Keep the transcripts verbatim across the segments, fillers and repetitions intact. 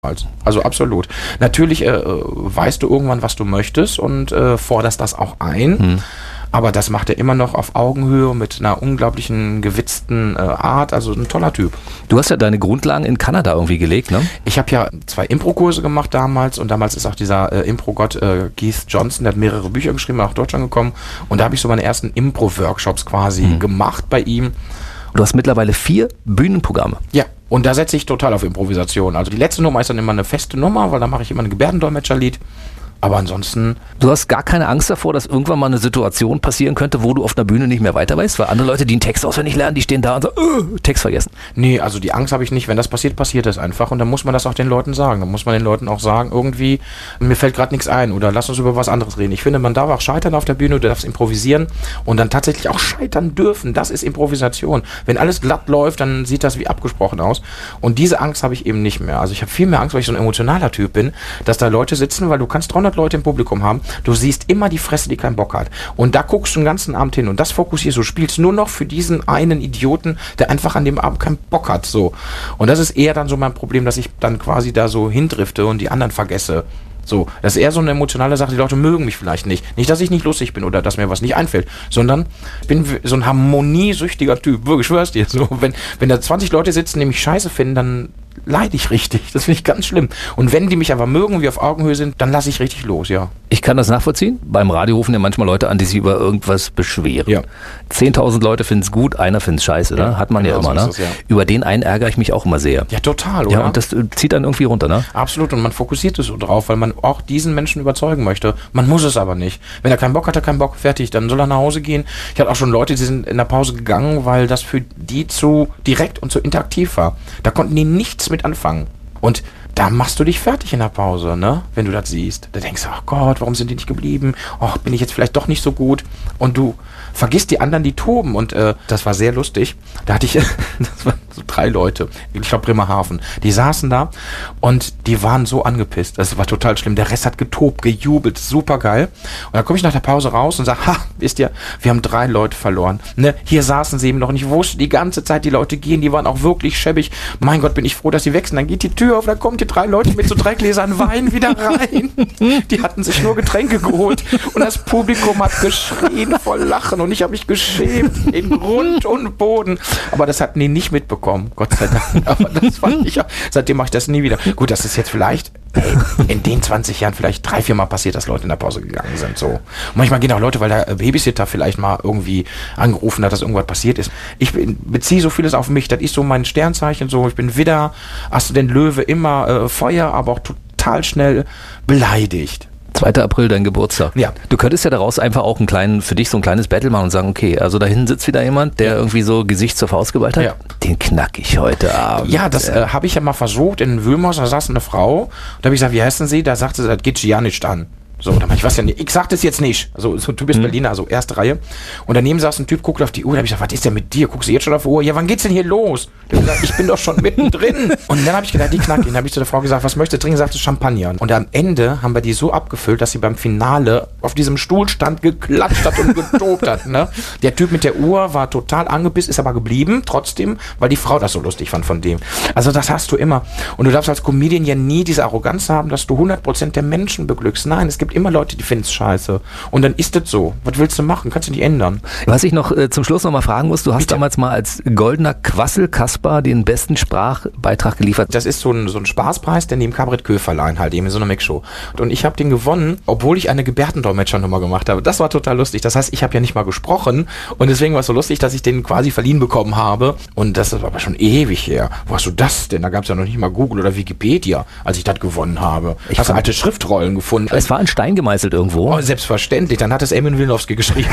Also absolut. Natürlich äh, weißt du irgendwann, was du möchtest und äh, forderst das auch ein. Hm. Aber das macht er immer noch auf Augenhöhe mit einer unglaublichen, gewitzten äh, Art. Also ein toller Typ. Du hast ja deine Grundlagen in Kanada irgendwie gelegt, ne? Ich habe ja zwei Impro-Kurse gemacht damals. Und damals ist auch dieser äh, Impro-Gott äh, Keith Johnson, der hat mehrere Bücher geschrieben, nach Deutschland gekommen. Und da habe ich so meine ersten Impro-Workshops quasi hm. gemacht bei ihm. Du hast mittlerweile vier Bühnenprogramme. Ja. Und da setze ich total auf Improvisation. Also die letzte Nummer ist dann immer eine feste Nummer, weil da mache ich immer ein Gebärdendolmetscherlied. Aber ansonsten... Du hast gar keine Angst davor, dass irgendwann mal eine Situation passieren könnte, wo du auf einer Bühne nicht mehr weiter weißt? Weil andere Leute, die einen Text auswendig lernen, die stehen da und sagen, oh, Text vergessen. Nee, also die Angst habe ich nicht. Wenn das passiert, passiert es einfach. Und dann muss man das auch den Leuten sagen. Dann muss man den Leuten auch sagen, irgendwie, mir fällt gerade nichts ein oder lass uns über was anderes reden. Ich finde, man darf auch scheitern auf der Bühne, du darfst improvisieren und dann tatsächlich auch scheitern dürfen. Das ist Improvisation. Wenn alles glatt läuft, dann sieht das wie abgesprochen aus. Und diese Angst habe ich eben nicht mehr. Also ich habe viel mehr Angst, weil ich so ein emotionaler Typ bin, dass da Leute sitzen, weil du kannst dreihundert Leute im Publikum haben. Du siehst immer die Fresse, die keinen Bock hat. Und da guckst du den ganzen Abend hin und das fokussierst du. Spielst nur noch für diesen einen Idioten, der einfach an dem Abend keinen Bock hat. So. Und das ist eher dann so mein Problem, dass ich dann quasi da so hindrifte und die anderen vergesse. So, das ist eher so eine emotionale Sache, die Leute mögen mich vielleicht nicht. Nicht, dass ich nicht lustig bin oder dass mir was nicht einfällt, sondern ich bin so ein harmoniesüchtiger Typ, wirklich, schwör's dir. So, wenn, wenn da zwanzig Leute sitzen, die mich scheiße finden, dann leide ich richtig. Das finde ich ganz schlimm. Und wenn die mich aber mögen, wie auf Augenhöhe sind, dann lasse ich richtig los, ja. Ich kann das nachvollziehen. Beim Radio rufen ja manchmal Leute an, die sich über irgendwas beschweren. Ja. zehntausend Leute finden es gut, einer findet es scheiße, ne? Hat man genau, ja immer, so ne? Das, ja. Über den einen ärgere ich mich auch immer sehr. Ja, total, oder? Ja, und das zieht dann irgendwie runter, ne? Absolut, und man fokussiert es so drauf, weil man auch diesen Menschen überzeugen möchte. Man muss es aber nicht. Wenn er keinen Bock hat, hat er keinen Bock, fertig, dann soll er nach Hause gehen. Ich hatte auch schon Leute, die sind in der Pause gegangen, weil das für die zu direkt und zu interaktiv war. Da konnten die nichts mit anfangen. Und da machst du dich fertig in der Pause, ne? Wenn du das siehst. Da denkst du, ach Gott, warum sind die nicht geblieben? Ach, bin ich jetzt vielleicht doch nicht so gut? Und du vergisst die anderen, die toben. Und äh, das war sehr lustig. Da hatte ich, das waren so drei Leute, ich glaube Bremerhaven, die saßen da und die waren so angepisst. Das war total schlimm. Der Rest hat getobt, gejubelt, super geil. Und dann komme ich nach der Pause raus und sage, ha, wisst ihr, wir haben drei Leute verloren. Ne? Hier saßen sie eben noch und ich wusste die ganze Zeit, die Leute gehen, die waren auch wirklich schäbig. Mein Gott, bin ich froh, dass sie wechseln. Dann geht die Tür auf, dann kommen die drei Leute mit so drei Gläsern Wein wieder rein. Die hatten sich nur Getränke geholt und das Publikum hat geschrien vor Lachen und ich habe mich geschämt in Grund und Boden. Aber das hatten die nicht mitbekommen, Gott sei Dank. Aber das fand ich auch. Seitdem mache ich das nie wieder. Gut, das ist jetzt vielleicht ey, in den zwanzig Jahren vielleicht drei, vier Mal passiert, dass Leute in der Pause gegangen sind. So. Und manchmal gehen auch Leute, weil der Babysitter vielleicht mal irgendwie angerufen hat, dass irgendwas passiert ist. Ich beziehe so vieles auf mich. Das ist so mein Sternzeichen. So, ich bin Widder, Aszendent Löwe, immer äh, Feuer, aber auch total schnell beleidigt. zweiter April, dein Geburtstag. Ja. Du könntest ja daraus einfach auch einen kleinen, für dich so ein kleines Battle machen und sagen, okay, also da hinten sitzt wieder jemand, der ja. irgendwie so Gesicht zur Faust geballt hat. Ja. Den knack ich heute Abend. Ja, das äh, habe ich ja mal versucht in Wülmers, da saß eine Frau, da habe ich gesagt, wie heißen Sie? Da sagte sie, das geht ja nicht an. So, da meinte ich, was ja nicht, ich sag das jetzt nicht. Also, so, du bist mhm. Berliner, also erste Reihe. Und daneben saß ein Typ, guckt auf die Uhr, da habe ich gesagt, was ist denn mit dir? Guckst du jetzt schon auf die Uhr? Ja, wann geht's denn hier los? Da hab ich gesagt, ich bin doch schon mittendrin. Und dann habe ich gedacht, die knackt ihn. Dann habe ich zu der Frau gesagt, was möchtest du trinken? Sagte Champagner. Und am Ende haben wir die so abgefüllt, dass sie beim Finale auf diesem Stuhl stand, geklatscht hat und getobt hat. Ne? Der Typ mit der Uhr war total angepisst, ist aber geblieben, trotzdem, weil die Frau das so lustig fand von dem. Also das hast du immer. Und du darfst als Comedian ja nie diese Arroganz haben, dass du hundert Prozent der Menschen beglückst. Nein, es gibt immer Leute, die finden es scheiße. Und dann ist das so. Was willst du machen? Kannst du nicht ändern. Was ich noch äh, zum Schluss noch mal fragen muss, du hast Bitte? damals mal als goldener Quassel-Kasper den besten Sprachbeitrag geliefert. Das ist so ein, so ein Spaßpreis, der neben Kabarett Kö verleihen halt, eben in so einer Mix-Show. Und ich habe den gewonnen, obwohl ich eine Gebärdendolmetschernummer gemacht habe. Das war total lustig. Das heißt, ich habe ja nicht mal gesprochen und deswegen war es so lustig, dass ich den quasi verliehen bekommen habe. Und das war aber schon ewig her. Wo hast du das denn? Da gab es ja noch nicht mal Google oder Wikipedia, als ich das gewonnen habe. Ich hast du alte Schriftrollen gefunden? Es war ein Stein gemeißelt irgendwo. Oh, selbstverständlich, dann hat es Emin Wilnowski geschrieben.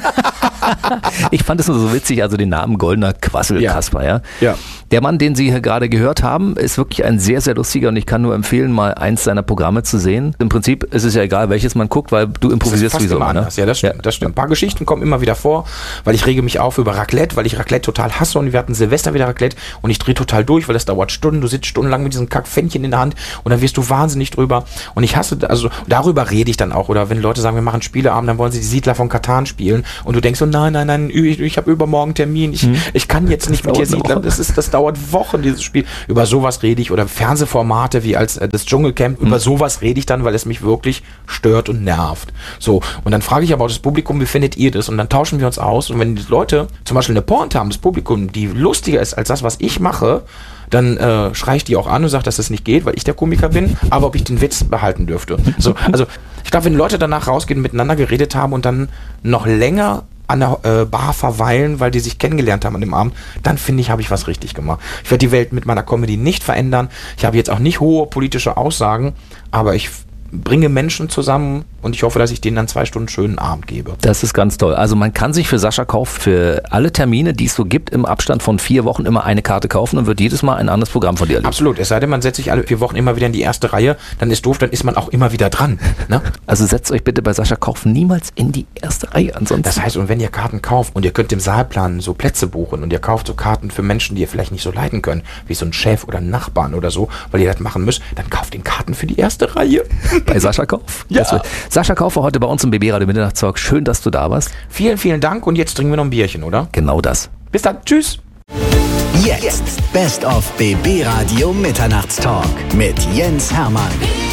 Ich fand es nur so witzig, also den Namen Goldener Quassel-Kasper, ja. ja. Der Mann, den Sie hier gerade gehört haben, ist wirklich ein sehr, sehr lustiger und ich kann nur empfehlen, mal eins seiner Programme zu sehen. Im Prinzip ist es ja egal, welches man guckt, weil du improvisierst sowieso immer. Ne? Ja, das stimmt, ja. das stimmt. Ein paar Geschichten kommen immer wieder vor, weil ich rege mich auf über Raclette, weil ich Raclette total hasse und wir hatten Silvester wieder Raclette und ich drehe total durch, weil das dauert Stunden, du sitzt stundenlang mit diesem Kackpfännchen in der Hand und dann wirst du wahnsinnig drüber und ich hasse, also darüber rede ich dann auch oder wenn Leute sagen, wir machen Spieleabend, dann wollen sie die Siedler von Katan spielen und du denkst so, nein, nein, nein, ich, ich habe übermorgen Termin, ich, hm. ich kann jetzt nicht mit dir Siedler, das, ist, das dauert dauert Wochen, dieses Spiel. Über sowas rede ich oder Fernsehformate wie als äh, das Dschungelcamp, mhm. über sowas rede ich dann, weil es mich wirklich stört und nervt. So, und dann frage ich aber auch das Publikum, wie findet ihr das? Und dann tauschen wir uns aus und wenn die Leute zum Beispiel eine Pointe haben, das Publikum, die lustiger ist als das, was ich mache, dann äh, schreie ich die auch an und sage, dass das nicht geht, weil ich der Komiker bin, aber ob ich den Witz behalten dürfte. So, also ich glaube, wenn Leute danach rausgehen, miteinander geredet haben und dann noch länger an der äh, Bar verweilen, weil die sich kennengelernt haben an dem Abend, dann finde ich, habe ich was richtig gemacht. Ich werde die Welt mit meiner Comedy nicht verändern. Ich habe jetzt auch nicht hohe politische Aussagen, aber ich bringe Menschen zusammen und ich hoffe, dass ich denen dann zwei Stunden schönen Abend gebe. Das ist ganz toll. Also man kann sich für Sascha Kauf für alle Termine, die es so gibt, im Abstand von vier Wochen immer eine Karte kaufen und wird jedes Mal ein anderes Programm von dir erleben. Absolut. Es sei denn, man setzt sich alle vier Wochen immer wieder in die erste Reihe, dann ist doof, dann ist man auch immer wieder dran. Ne? Also setzt euch bitte bei Sascha Kauf niemals in die erste Reihe ansonsten. Das heißt, und wenn ihr Karten kauft und ihr könnt im Saalplan so Plätze buchen und ihr kauft so Karten für Menschen, die ihr vielleicht nicht so leiden könnt, wie so ein Chef oder ein Nachbarn oder so, weil ihr das machen müsst, dann kauft den Karten für die erste Reihe. Bei Sascha Kauf? Ja. Sascha Kauf war heute bei uns im B B Radio Mitternachtstalk. Schön, dass du da warst. Vielen, vielen Dank und jetzt trinken wir noch ein Bierchen, oder? Genau das. Bis dann. Tschüss. Jetzt Best of B B Radio Mitternachtstalk mit Jens Hermann.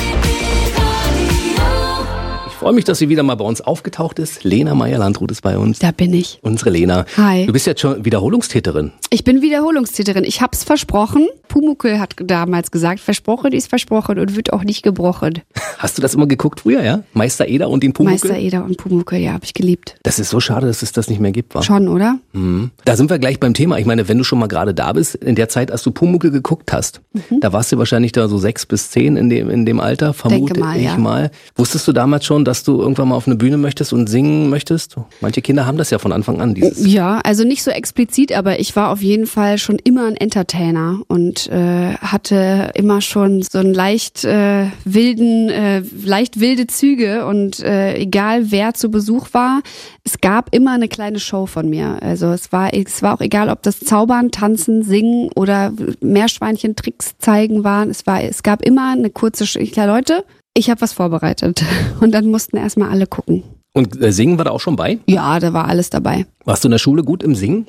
Ich freue mich, dass sie wieder mal bei uns aufgetaucht ist. Lena Meyer-Landrut ist bei uns. Da bin ich. Unsere Lena. Hi. Du bist jetzt schon Wiederholungstäterin. Ich bin Wiederholungstäterin. Ich hab's versprochen. Pumuckl hat damals gesagt, versprochen ist versprochen und wird auch nicht gebrochen. Hast du das immer geguckt früher, ja? Meister Eder und den Pumuckl? Meister Eder und Pumuckl, ja, hab ich geliebt. Das ist so schade, dass es das nicht mehr gibt, wa? Schon, oder? Mhm. Da sind wir gleich beim Thema. Ich meine, wenn du schon mal gerade da bist, in der Zeit, als du Pumuckl geguckt hast, mhm. da warst du wahrscheinlich da so sechs bis zehn in dem, in dem Alter, vermute Denke mal, ich ja. mal. Wusstest du damals schon, dass du irgendwann mal auf eine Bühne möchtest und singen möchtest? Manche Kinder haben das ja von Anfang an. Dieses Ja, also nicht so explizit, aber ich war auf jeden Fall schon immer ein Entertainer und äh, hatte immer schon so einen leicht äh, wilden, äh, leicht wilde Züge und äh, egal wer zu Besuch war, es gab immer eine kleine Show von mir. Also es war, es war auch egal, ob das Zaubern, Tanzen, Singen oder Meerschweinchen-Tricks zeigen waren. Es war, es gab immer eine kurze, ja Leute, ich habe was vorbereitet und dann mussten erstmal alle gucken. Und äh, Singen war da auch schon bei? Ja, da war alles dabei. Warst du in der Schule gut im Singen?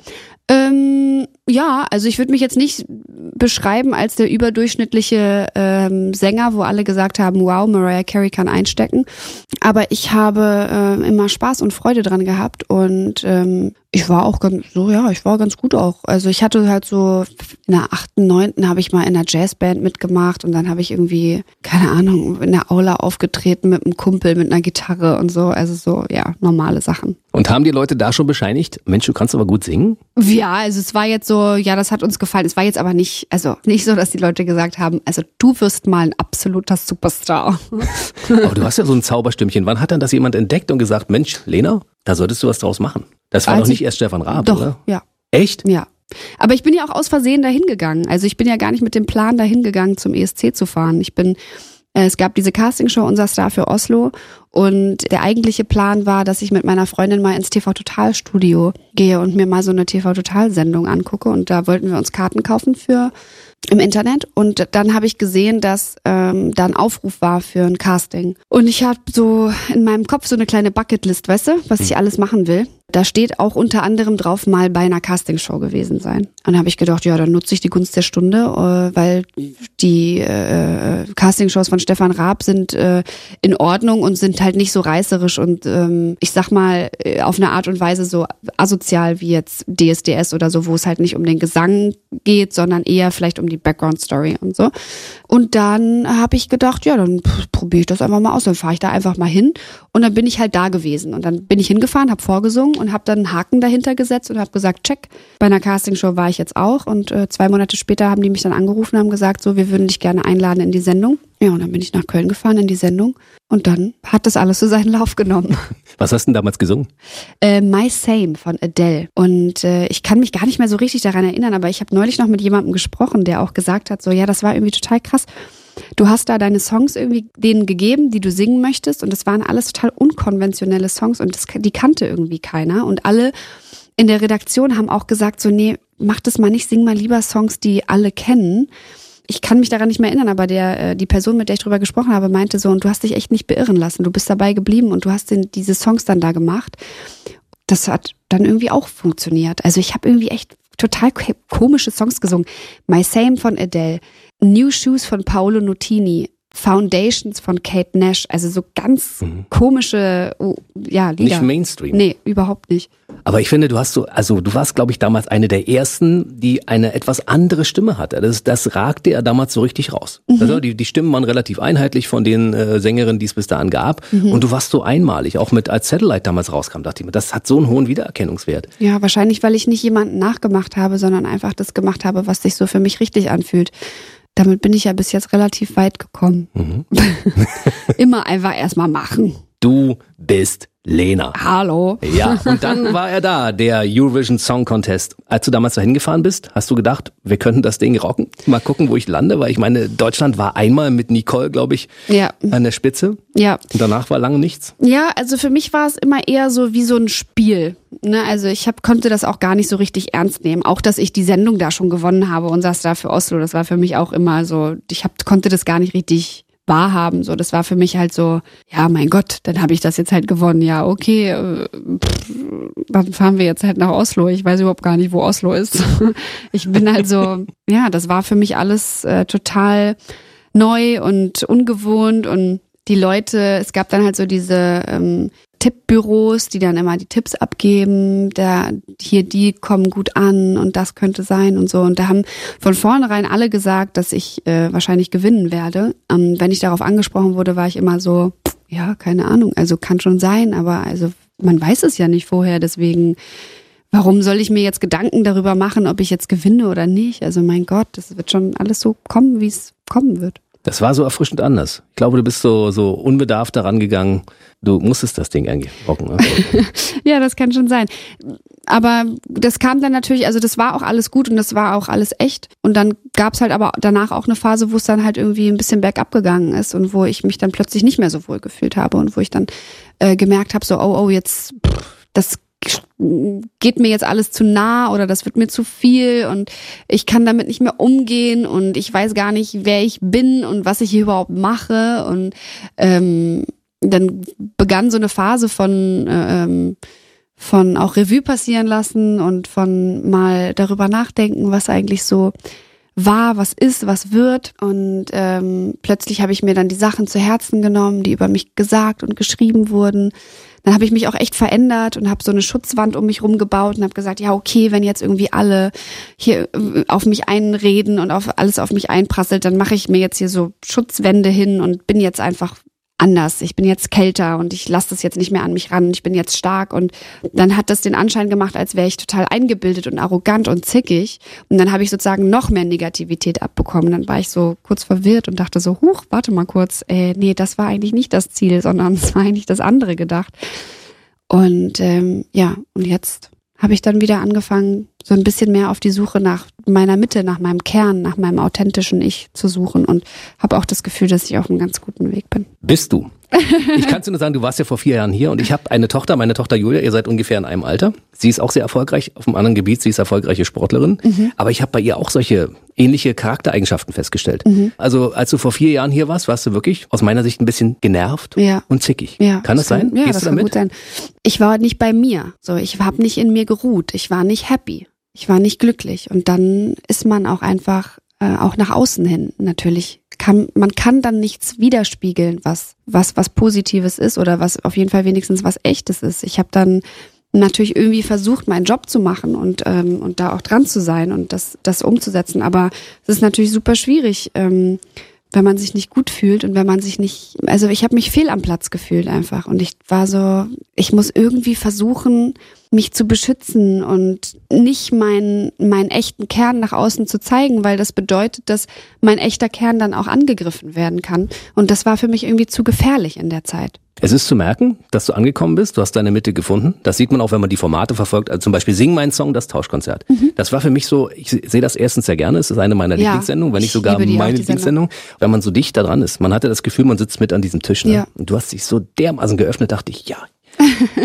Ähm, ja, also ich würde mich jetzt nicht beschreiben als der überdurchschnittliche ähm, Sänger, wo alle gesagt haben, wow, Mariah Carey kann einstecken. Aber ich habe äh, immer Spaß und Freude dran gehabt und ähm, ich war auch ganz, so ja, ich war ganz gut auch. Also ich hatte halt so, in der achten, neunten habe ich mal in einer Jazzband mitgemacht und dann habe ich irgendwie, keine Ahnung, in der Aula aufgetreten mit einem Kumpel, mit einer Gitarre und so. Also so, ja, normale Sachen. Und haben die Leute da schon bescheinigt, Mensch, du kannst aber gut singen? Ja, also es war jetzt so, ja, das hat uns gefallen. Es war jetzt aber nicht, also nicht so, dass die Leute gesagt haben, also du wirst mal ein absoluter Superstar. Aber du hast ja so ein Zauberstimmchen. Wann hat dann das jemand entdeckt und gesagt, Mensch, Lena, da solltest du was draus machen? Das war also, doch nicht erst Stefan Raab, doch, oder? Ja. Echt? Ja. Aber ich bin ja auch aus Versehen dahin gegangen. Also ich bin ja gar nicht mit dem Plan dahin gegangen, zum E S C zu fahren. Ich bin, äh, es gab diese Castingshow Unser Star für Oslo und der eigentliche Plan war, dass ich mit meiner Freundin mal ins T V Total Studio gehe und mir mal so eine T V Total Sendung angucke und da wollten wir uns Karten kaufen für im Internet und dann habe ich gesehen, dass ähm, da ein Aufruf war für ein Casting. Und ich habe so in meinem Kopf so eine kleine Bucketlist, weißt du, was ich alles machen will. Da steht auch unter anderem drauf, mal bei einer Castingshow gewesen sein. Und dann habe ich gedacht, ja, dann nutze ich die Gunst der Stunde, äh, weil die äh, Castingshows von Stefan Raab sind äh, in Ordnung und sind halt nicht so reißerisch und ähm, ich sag mal äh, auf eine Art und Weise so asozial wie jetzt D S D S oder so, wo es halt nicht um den Gesang geht, sondern eher vielleicht um die Background-Story und so. Und dann habe ich gedacht, ja, dann probiere ich das einfach mal aus. Dann fahre ich da einfach mal hin und dann bin ich halt da gewesen. Und dann bin ich hingefahren, habe vorgesungen und habe dann einen Haken dahinter gesetzt und habe gesagt, check. Bei einer Castingshow war ich jetzt auch und äh, zwei Monate später haben die mich dann angerufen und haben gesagt, so, wir würden dich gerne einladen in die Sendung. Ja, und dann bin ich nach Köln gefahren in die Sendung und dann hat das alles so seinen Lauf genommen. Was hast du denn damals gesungen? Äh, My Same von Adele. Und äh, ich kann mich gar nicht mehr so richtig daran erinnern, aber ich habe neulich noch mit jemandem gesprochen, der auch gesagt hat, so ja, das war irgendwie total krass. Du hast da deine Songs irgendwie denen gegeben, die du singen möchtest und das waren alles total unkonventionelle Songs und das, die kannte irgendwie keiner und alle in der Redaktion haben auch gesagt so, nee, mach das mal nicht, sing mal lieber Songs, die alle kennen. Ich kann mich daran nicht mehr erinnern, aber der die Person, mit der ich drüber gesprochen habe, meinte so, und du hast dich echt nicht beirren lassen, du bist dabei geblieben und du hast den, diese Songs dann da gemacht. Das hat dann irgendwie auch funktioniert. Also ich habe irgendwie echt total komische Songs gesungen. My Same von Adele, New Shoes von Paolo Nutini, Foundations von Kate Nash, also so ganz mhm. komische oh, ja, Lieder. Nicht Mainstream. Nee, überhaupt nicht. Aber ich finde, du hast so, also du warst, glaube ich, damals eine der ersten, die eine etwas andere Stimme hatte. Das, das ragte ja damals so richtig raus. Mhm. Also die, die Stimmen waren relativ einheitlich von den äh, Sängerinnen, die es bis dahin gab. Mhm. Und du warst so einmalig, auch mit als Satellite damals rauskam, dachte ich mir, das hat so einen hohen Wiedererkennungswert. Ja, wahrscheinlich, weil ich nicht jemanden nachgemacht habe, sondern einfach das gemacht habe, was sich so für mich richtig anfühlt. Damit bin ich ja bis jetzt relativ weit gekommen. Mhm. Immer einfach erstmal machen. Du bist Lena. Hallo. Ja, und dann war er da, der Eurovision Song Contest. Als du damals dahin gefahren bist, hast du gedacht, wir könnten das Ding rocken? Mal gucken, wo ich lande, weil ich meine, Deutschland war einmal mit Nicole, glaube ich, ja. an der Spitze. Ja. Und danach war lange nichts. Ja, also für mich war es immer eher so wie so ein Spiel. Ne? Also ich hab, konnte das auch gar nicht so richtig ernst nehmen. Auch, dass ich die Sendung da schon gewonnen habe und saß da für Oslo, das war für mich auch immer so, ich hab, konnte das gar nicht richtig wahrhaben. So, das war für mich halt so, ja, mein Gott, dann habe ich das jetzt halt gewonnen. Ja, okay, pff, dann fahren wir jetzt halt nach Oslo. Ich weiß überhaupt gar nicht, wo Oslo ist. Ich bin halt so, ja, das war für mich alles äh, total neu und ungewohnt und die Leute, es gab dann halt so diese ähm, Tippbüros, die dann immer die Tipps abgeben, da hier, die kommen gut an und das könnte sein und so. Und da haben von vornherein alle gesagt, dass ich äh, wahrscheinlich gewinnen werde. Ähm, wenn ich darauf angesprochen wurde, war ich immer so, ja, keine Ahnung, also kann schon sein, aber also man weiß es ja nicht vorher, deswegen warum soll ich mir jetzt Gedanken darüber machen, ob ich jetzt gewinne oder nicht? Also mein Gott, das wird schon alles so kommen, wie es kommen wird. Das war so erfrischend anders. Ich glaube, du bist so so unbedarft daran gegangen. Du musstest das Ding eigentlich rocken. Ne? Ja, das kann schon sein. Aber das kam dann natürlich, also das war auch alles gut und das war auch alles echt. Und dann gab's halt aber danach auch eine Phase, wo es dann halt irgendwie ein bisschen bergab gegangen ist und wo ich mich dann plötzlich nicht mehr so wohl gefühlt habe und wo ich dann äh, gemerkt habe, so oh, oh, jetzt, pff, das geht mir jetzt alles zu nah oder das wird mir zu viel und ich kann damit nicht mehr umgehen und ich weiß gar nicht, wer ich bin und was ich hier überhaupt mache und ähm, dann begann so eine Phase von ähm, von auch Revue passieren lassen und von mal darüber nachdenken, was eigentlich so war, was ist, was wird und ähm, plötzlich habe ich mir dann die Sachen zu Herzen genommen, die über mich gesagt und geschrieben wurden. Dann habe ich mich auch echt verändert und habe so eine Schutzwand um mich rumgebaut und habe gesagt, ja okay, wenn jetzt irgendwie alle hier auf mich einreden und auf alles auf mich einprasselt, dann mache ich mir jetzt hier so Schutzwände hin und bin jetzt einfach anders. Ich bin jetzt kälter und ich lasse das jetzt nicht mehr an mich ran. Ich bin jetzt stark und dann hat das den Anschein gemacht, als wäre ich total eingebildet und arrogant und zickig. Und dann habe ich sozusagen noch mehr Negativität abbekommen. Dann war ich so kurz verwirrt und dachte so, huch, warte mal kurz. Äh, nee, das war eigentlich nicht das Ziel, sondern es war eigentlich das andere gedacht. Und ähm, ja, und jetzt habe ich dann wieder angefangen, so ein bisschen mehr auf die Suche nach meiner Mitte, nach meinem Kern, nach meinem authentischen Ich zu suchen und habe auch das Gefühl, dass ich auf einem ganz guten Weg bin. Bist du? Ich kann dir nur sagen, du warst ja vor vier Jahren hier und ich habe eine Tochter, meine Tochter Julia, ihr seid ungefähr in einem Alter. Sie ist auch sehr erfolgreich auf einem anderen Gebiet, sie ist erfolgreiche Sportlerin, mhm. aber ich habe bei ihr auch solche ähnliche Charaktereigenschaften festgestellt. Mhm. Also als du vor vier Jahren hier warst, warst du wirklich aus meiner Sicht ein bisschen genervt ja. und zickig. Ja, kann das, das sein? Kann, ja, Gehst das du damit? Kann gut sein. Ich war nicht bei mir, so ich habe nicht in mir geruht, ich war nicht happy, ich war nicht glücklich und dann ist man auch einfach äh, auch nach außen hin natürlich. Kann, man kann dann nichts widerspiegeln, was, was, was Positives ist oder was auf jeden Fall wenigstens was Echtes ist. Ich habe dann natürlich irgendwie versucht, meinen Job zu machen und, ähm, und da auch dran zu sein und das, das umzusetzen. Aber es ist natürlich super schwierig, ähm, wenn man sich nicht gut fühlt und wenn man sich nicht, also ich habe mich fehl am Platz gefühlt einfach und ich war so, ich muss irgendwie versuchen, mich zu beschützen und nicht meinen meinen echten Kern nach außen zu zeigen, weil das bedeutet, dass mein echter Kern dann auch angegriffen werden kann und das war für mich irgendwie zu gefährlich in der Zeit. Es ist zu merken, dass du angekommen bist, du hast deine Mitte gefunden. Das sieht man auch, wenn man die Formate verfolgt. Also zum Beispiel Sing meinen Song, das Tauschkonzert. Mhm. Das war für mich so, ich sehe das erstens sehr gerne, es ist eine meiner ja, Lieblingssendungen, wenn nicht sogar meine auch, Lieblingssendung. Wenn man so dicht da dran ist, man hatte das Gefühl, man sitzt mit an diesem Tisch. Ne? Ja. Und du hast dich so dermaßen geöffnet, dachte ich, ja.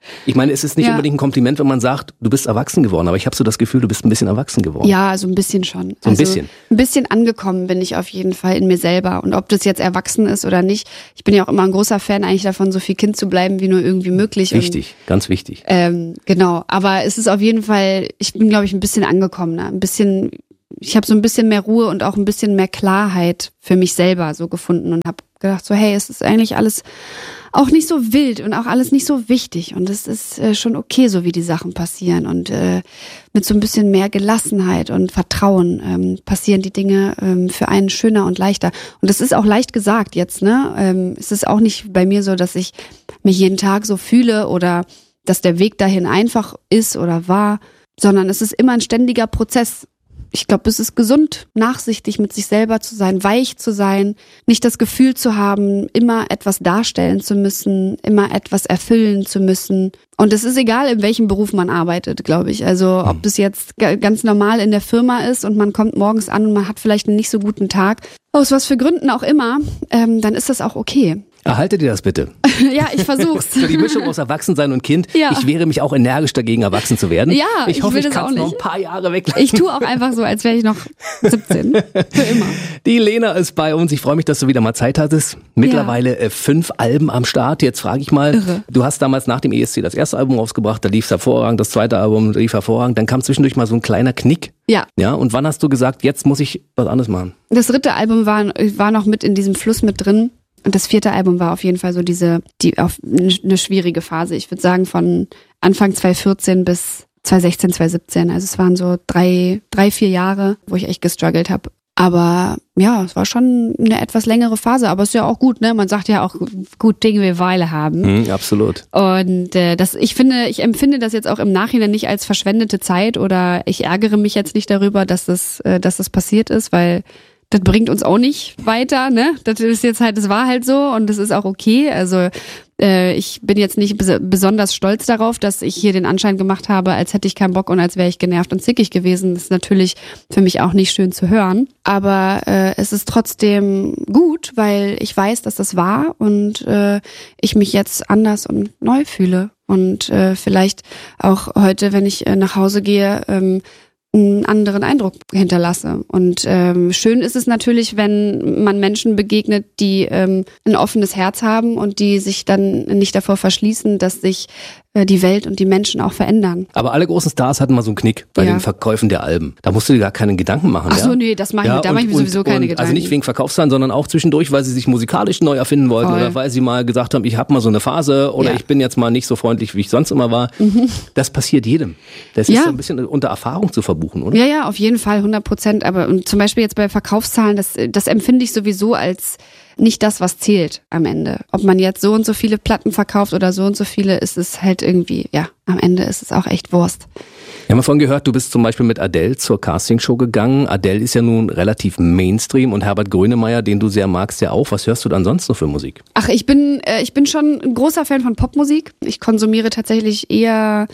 Ich meine, es ist nicht Ja. unbedingt ein Kompliment, wenn man sagt, du bist erwachsen geworden, aber ich habe so das Gefühl, du bist ein bisschen erwachsen geworden. Ja, so ein bisschen schon. So ein bisschen. Ein bisschen angekommen bin ich auf jeden Fall in mir selber. Und ob das jetzt erwachsen ist oder nicht, ich bin ja auch immer ein großer Fan eigentlich davon, so viel Kind zu bleiben, wie nur irgendwie möglich. Wichtig, Und, ganz wichtig. ähm, genau, aber es ist auf jeden Fall, ich bin, glaube ich, ein bisschen angekommener, ein bisschen, ich habe so ein bisschen mehr Ruhe und auch ein bisschen mehr Klarheit für mich selber so gefunden und habe gedacht so, hey, es ist eigentlich alles auch nicht so wild und auch alles nicht so wichtig und es ist äh, schon okay, so wie die Sachen passieren und äh, mit so ein bisschen mehr Gelassenheit und Vertrauen ähm, passieren die Dinge ähm, für einen schöner und leichter. Und das ist auch leicht gesagt jetzt, ne? Ähm, es ist auch nicht bei mir so, dass ich mich jeden Tag so fühle oder dass der Weg dahin einfach ist oder war, sondern es ist immer ein ständiger Prozess. Ich glaube, es ist gesund, nachsichtig mit sich selber zu sein, weich zu sein, nicht das Gefühl zu haben, immer etwas darstellen zu müssen, immer etwas erfüllen zu müssen. Und es ist egal, in welchem Beruf man arbeitet, glaube ich. Also ob das jetzt g- ganz normal in der Firma ist und man kommt morgens an und man hat vielleicht einen nicht so guten Tag, aus was für Gründen auch immer, ähm, dann ist das auch okay. Erhalte dir das bitte. Ja, ich versuch's. So die Mischung aus Erwachsensein und Kind. Ja. Ich wehre mich auch energisch dagegen, erwachsen zu werden. Ja, ich ich hoffe, will ich das kann auch es noch ein nicht. paar Jahre weglassen. Ich tue auch einfach so, als wäre ich noch siebzehn. Für immer. Die Lena ist bei uns. Ich freue mich, dass du wieder mal Zeit hattest. Mittlerweile äh, fünf Alben am Start. Jetzt frage ich mal, Irre. du hast damals nach dem E S C das erste Album rausgebracht, da lief es hervorragend, das zweite Album lief hervorragend. Dann kam zwischendurch mal so ein kleiner Knick. Ja. Ja, und wann hast du gesagt, jetzt muss ich was anderes machen? Das dritte Album war, war noch mit in diesem Fluss mit drin. Und das vierte Album war auf jeden Fall so diese, die auf eine schwierige Phase. Ich würde sagen von Anfang zwanzig vierzehn bis zwanzig sechzehn, zwanzig siebzehn. Also es waren so drei, drei, vier Jahre, wo ich echt gestruggelt habe. Aber ja, es war schon eine etwas längere Phase. Aber es ist ja auch gut, ne? Man sagt ja auch, gut Dinge will Weile haben. Hm, absolut. Und äh, das, ich finde, ich empfinde das jetzt auch im Nachhinein nicht als verschwendete Zeit oder ich ärgere mich jetzt nicht darüber, dass das, äh, dass das passiert ist, weil das bringt uns auch nicht weiter, ne? Das ist jetzt halt, das war halt so und das ist auch okay. Also äh, ich bin jetzt nicht bes- besonders stolz darauf, dass ich hier den Anschein gemacht habe, als hätte ich keinen Bock und als wäre ich genervt und zickig gewesen. Das ist natürlich für mich auch nicht schön zu hören. Aber äh, es ist trotzdem gut, weil ich weiß, dass das war und äh, ich mich jetzt anders und neu fühle. Und äh, vielleicht auch heute, wenn ich äh, nach Hause gehe, ähm, einen anderen Eindruck hinterlasse. Und ähm, schön ist es natürlich, wenn man Menschen begegnet, die ähm, ein offenes Herz haben und die sich dann nicht davor verschließen, dass sich äh, die Welt und die Menschen auch verändern. Aber alle großen Stars hatten mal so einen Knick bei Ja. den Verkäufen der Alben. Da musst du dir gar keine Gedanken machen. Ach so, ja? nee, das mache ich, Ja, da und- mache ich mir und- sowieso keine und, Gedanken. Also nicht wegen Verkaufszahlen, sondern auch zwischendurch, weil sie sich musikalisch neu erfinden wollten Voll. oder weil sie mal gesagt haben, ich habe mal so eine Phase oder Ja. ich bin jetzt mal nicht so freundlich, wie ich sonst immer war. Das passiert jedem. Das Ja. ist so ein bisschen unter Erfahrung zu verbuchen, oder? Ja, ja, auf jeden Fall, hundert Prozent. Aber und zum Beispiel jetzt bei Verkaufszahlen, das, das empfinde ich sowieso als nicht das, was zählt am Ende. Ob man jetzt so und so viele Platten verkauft oder so und so viele, ist es halt irgendwie, ja, am Ende ist es auch echt Wurst. Wir haben davon gehört, du bist zum Beispiel mit Adele zur Castingshow gegangen. Adele ist ja nun relativ Mainstream und Herbert Grönemeyer, den du sehr magst, ja auch. Was hörst du dann sonst noch für Musik? Ach, ich bin, äh, ich bin schon ein großer Fan von Popmusik. Ich konsumiere tatsächlich eher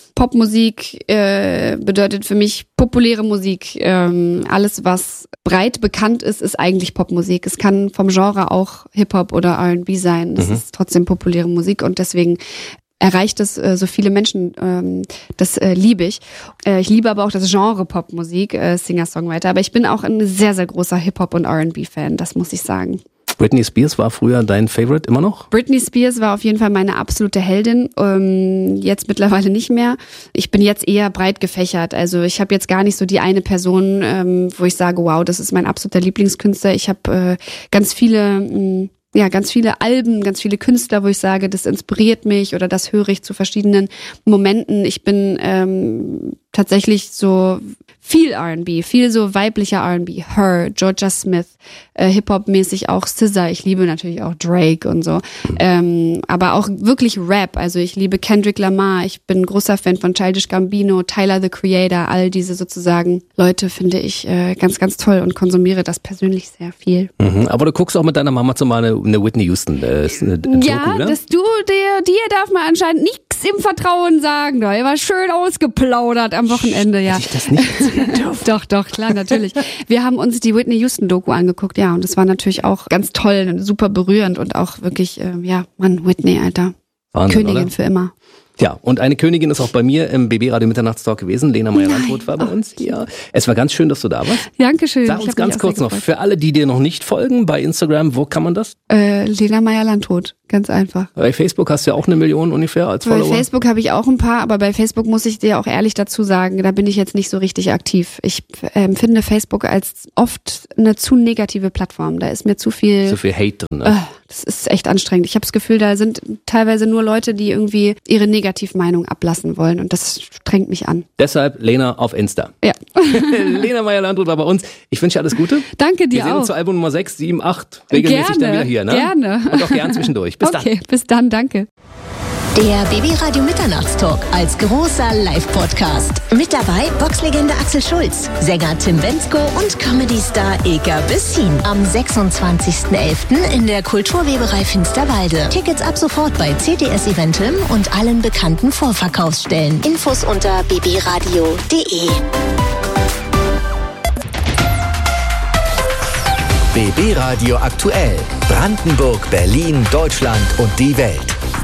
Popmusik, äh, bedeutet für mich populäre Musik. Ähm, alles, was breit bekannt ist, ist eigentlich Popmusik. Es kann vom Genre auch Hip-Hop oder R and B sein. Es Mhm. ist trotzdem populäre Musik und deswegen erreicht es äh, so viele Menschen. Ähm, das äh, liebe ich. Äh, ich liebe aber auch das Genre Popmusik, äh, Singer-Songwriter. Aber ich bin auch ein sehr, sehr großer Hip-Hop- und R and B-Fan, das muss ich sagen. Britney Spears war früher dein Favorite immer noch? Britney Spears war auf jeden Fall meine absolute Heldin, ähm, jetzt mittlerweile nicht mehr. Ich bin jetzt eher breit gefächert, also ich habe jetzt gar nicht so die eine Person, ähm, wo ich sage, wow, das ist mein absoluter Lieblingskünstler. Ich habe äh, ganz viele, mh, ja, ganz viele Alben, ganz viele Künstler, wo ich sage, das inspiriert mich oder das höre ich zu verschiedenen Momenten. Ich bin ähm, tatsächlich so viel R and B, viel so weiblicher R and B. Her, Georgia Smith, äh, Hip-Hop-mäßig auch S Z A. Ich liebe natürlich auch Drake und so. Ähm, aber auch wirklich Rap. Also ich liebe Kendrick Lamar. Ich bin ein großer Fan von Childish Gambino, Tyler, the Creator. All diese sozusagen Leute finde ich äh, ganz, ganz toll und konsumiere das persönlich sehr viel. Mhm. Aber du guckst auch mit deiner Mama zumal eine, eine Whitney Houston. Äh, ist eine, eine Ja, Doku, ne? dass du dir, dir darf man anscheinend nichts im Vertrauen sagen. Doch. Er war schön ausgeplaudert am Wochenende, ja. Hätte ich das nicht erzählen dürfen. Doch, doch, klar, natürlich. Wir haben uns die Whitney Houston-Doku angeguckt, ja, und das war natürlich auch ganz toll und super berührend und auch wirklich, äh, ja, Mann, Whitney, Alter. Wahnsinn, Königin oder? für immer. Ja, und eine Königin ist auch bei mir im B B-Radio Mitternachtstalk gewesen. Lena Meyer-Landrut war bei uns. Ja, es war ganz schön, dass du da warst. Dankeschön. Sag uns ganz kurz noch, für alle, die dir noch nicht folgen, bei Instagram, wo kann man das? Äh, Lena Meyer-Landrut, ganz einfach. Bei Facebook hast du ja auch eine Million ungefähr als Follower. Bei Facebook habe ich auch ein paar, aber bei Facebook muss ich dir auch ehrlich dazu sagen, da bin ich jetzt nicht so richtig aktiv. Ich empfinde ähm, Facebook als oft eine zu negative Plattform. Da ist mir zu viel... Zu viel Hate drin, ne? Äh, das ist echt anstrengend. Ich habe das Gefühl, da sind teilweise nur Leute, die irgendwie ihre Negativmeinung ablassen wollen und das strengt mich an. Deshalb Lena auf Insta. Ja. Lena Meyer-Landrut war bei uns. Ich wünsche dir alles Gute. Danke dir auch. Wir sehen uns zu Album Nummer sechs, sieben, acht regelmäßig gerne, dann wieder hier, ne? Gerne. Und auch gern zwischendurch. Bis dann. Okay, bis dann, danke. Der B B-Radio Mitternachtstalk als großer Live-Podcast. Mit dabei Boxlegende Axel Schulz, Sänger Tim Bendzko und Comedy-Star Eka Bessin. Am sechsundzwanzigsten elften in der Kulturweberei Finsterwalde. Tickets ab sofort bei C T S Eventim und allen bekannten Vorverkaufsstellen. Infos unter b b radio punkt d e. B B-Radio aktuell. Brandenburg, Berlin, Deutschland und die Welt.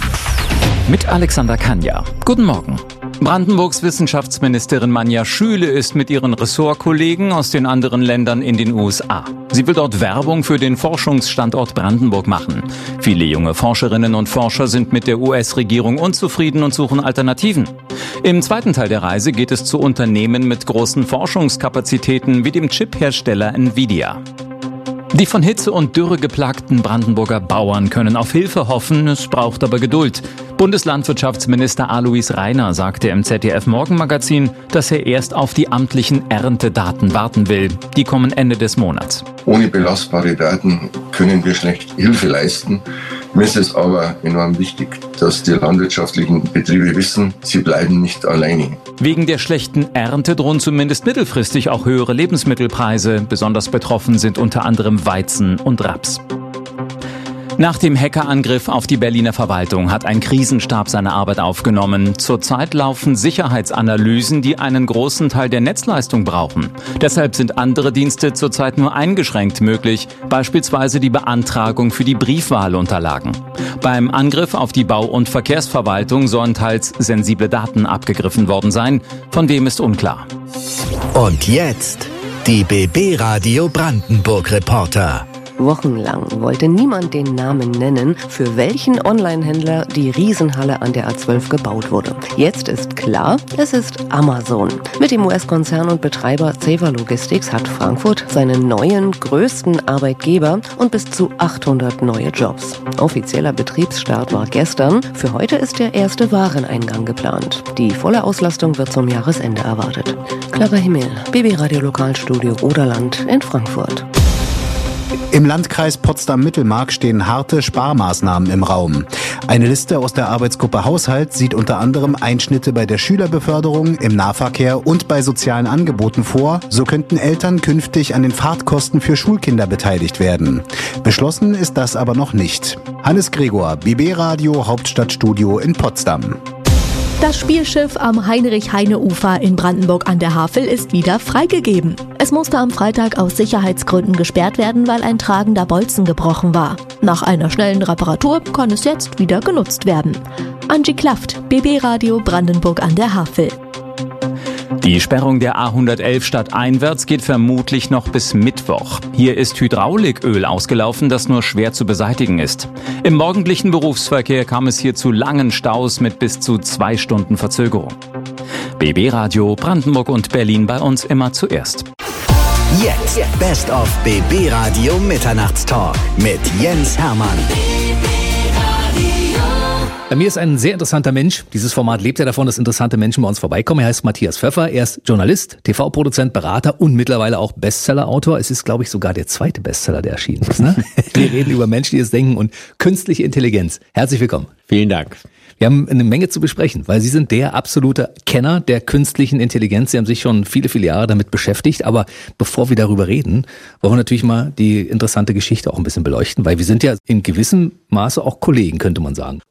Mit Alexander Kanja. Guten Morgen. Brandenburgs Wissenschaftsministerin Manja Schüle ist mit ihren Ressortkollegen aus den anderen Ländern in den U S A. Sie will dort Werbung für den Forschungsstandort Brandenburg machen. Viele junge Forscherinnen und Forscher sind mit der U S-Regierung unzufrieden und suchen Alternativen. Im zweiten Teil der Reise geht es zu Unternehmen mit großen Forschungskapazitäten wie dem Chiphersteller Nvidia. Die von Hitze und Dürre geplagten Brandenburger Bauern können auf Hilfe hoffen, es braucht aber Geduld. Bundeslandwirtschaftsminister Alois Rainer sagte im Z D F-Morgenmagazin, dass er erst auf die amtlichen Erntedaten warten will. Die kommen Ende des Monats. Ohne belastbare Daten können wir schlecht Hilfe leisten. Mir ist es aber enorm wichtig, dass die landwirtschaftlichen Betriebe wissen, sie bleiben nicht alleine. Wegen der schlechten Ernte drohen zumindest mittelfristig auch höhere Lebensmittelpreise. Besonders betroffen sind unter anderem Weizen und Raps. Nach dem Hackerangriff auf die Berliner Verwaltung hat ein Krisenstab seine Arbeit aufgenommen. Zurzeit laufen Sicherheitsanalysen, die einen großen Teil der Netzleistung brauchen. Deshalb sind andere Dienste zurzeit nur eingeschränkt möglich, beispielsweise die Beantragung für die Briefwahlunterlagen. Beim Angriff auf die Bau- und Verkehrsverwaltung sollen teils sensible Daten abgegriffen worden sein. Von wem ist unklar. Und jetzt die B B-Radio Brandenburg-Reporter. Wochenlang wollte niemand den Namen nennen, für welchen Online-Händler die Riesenhalle an der A zwölf gebaut wurde. Jetzt ist klar, es ist Amazon. Mit dem U S-Konzern und Betreiber Saver Logistics hat Frankfurt seinen neuen, größten Arbeitgeber und bis zu achthundert neue Jobs. Offizieller Betriebsstart war gestern. Für heute ist der erste Wareneingang geplant. Die volle Auslastung wird zum Jahresende erwartet. Clara Himmel, B B-Radio Lokalstudio Oderland in Frankfurt. Im Landkreis Potsdam-Mittelmark stehen harte Sparmaßnahmen im Raum. Eine Liste aus der Arbeitsgruppe Haushalt sieht unter anderem Einschnitte bei der Schülerbeförderung, im Nahverkehr und bei sozialen Angeboten vor. So könnten Eltern künftig an den Fahrtkosten für Schulkinder beteiligt werden. Beschlossen ist das aber noch nicht. Hannes Gregor, B B-Radio Hauptstadtstudio in Potsdam. Das Spielschiff am Heinrich-Heine-Ufer in Brandenburg an der Havel ist wieder freigegeben. Es musste am Freitag aus Sicherheitsgründen gesperrt werden, weil ein tragender Bolzen gebrochen war. Nach einer schnellen Reparatur kann es jetzt wieder genutzt werden. Angie Klaft, B B-Radio Brandenburg an der Havel. Die Sperrung der A hundertelf stadteinwärts geht vermutlich noch bis Mittwoch. Hier ist Hydrauliköl ausgelaufen, das nur schwer zu beseitigen ist. Im morgendlichen Berufsverkehr kam es hier zu langen Staus mit bis zu zwei Stunden Verzögerung. B B-Radio Brandenburg und Berlin bei uns immer zuerst. Jetzt Best of B B-Radio Mitternachtstalk mit Jens Hermann. Bei mir ist ein sehr interessanter Mensch. Dieses Format lebt ja davon, dass interessante Menschen bei uns vorbeikommen. Er heißt Matthias Pfeffer. Er ist Journalist, T V-Produzent, Berater und mittlerweile auch Bestseller-Autor. Es ist, glaube ich, sogar der zweite Bestseller, der erschienen ist. Ne? Wir reden über menschliches Denken und künstliche Intelligenz. Herzlich willkommen. Vielen Dank. Wir haben eine Menge zu besprechen, weil Sie sind der absolute Kenner der künstlichen Intelligenz. Sie haben sich schon viele, viele Jahre damit beschäftigt. Aber bevor wir darüber reden, wollen wir natürlich mal die interessante Geschichte auch ein bisschen beleuchten, weil wir sind ja in gewissem Maße auch Kollegen, könnte man sagen. Ja, ja.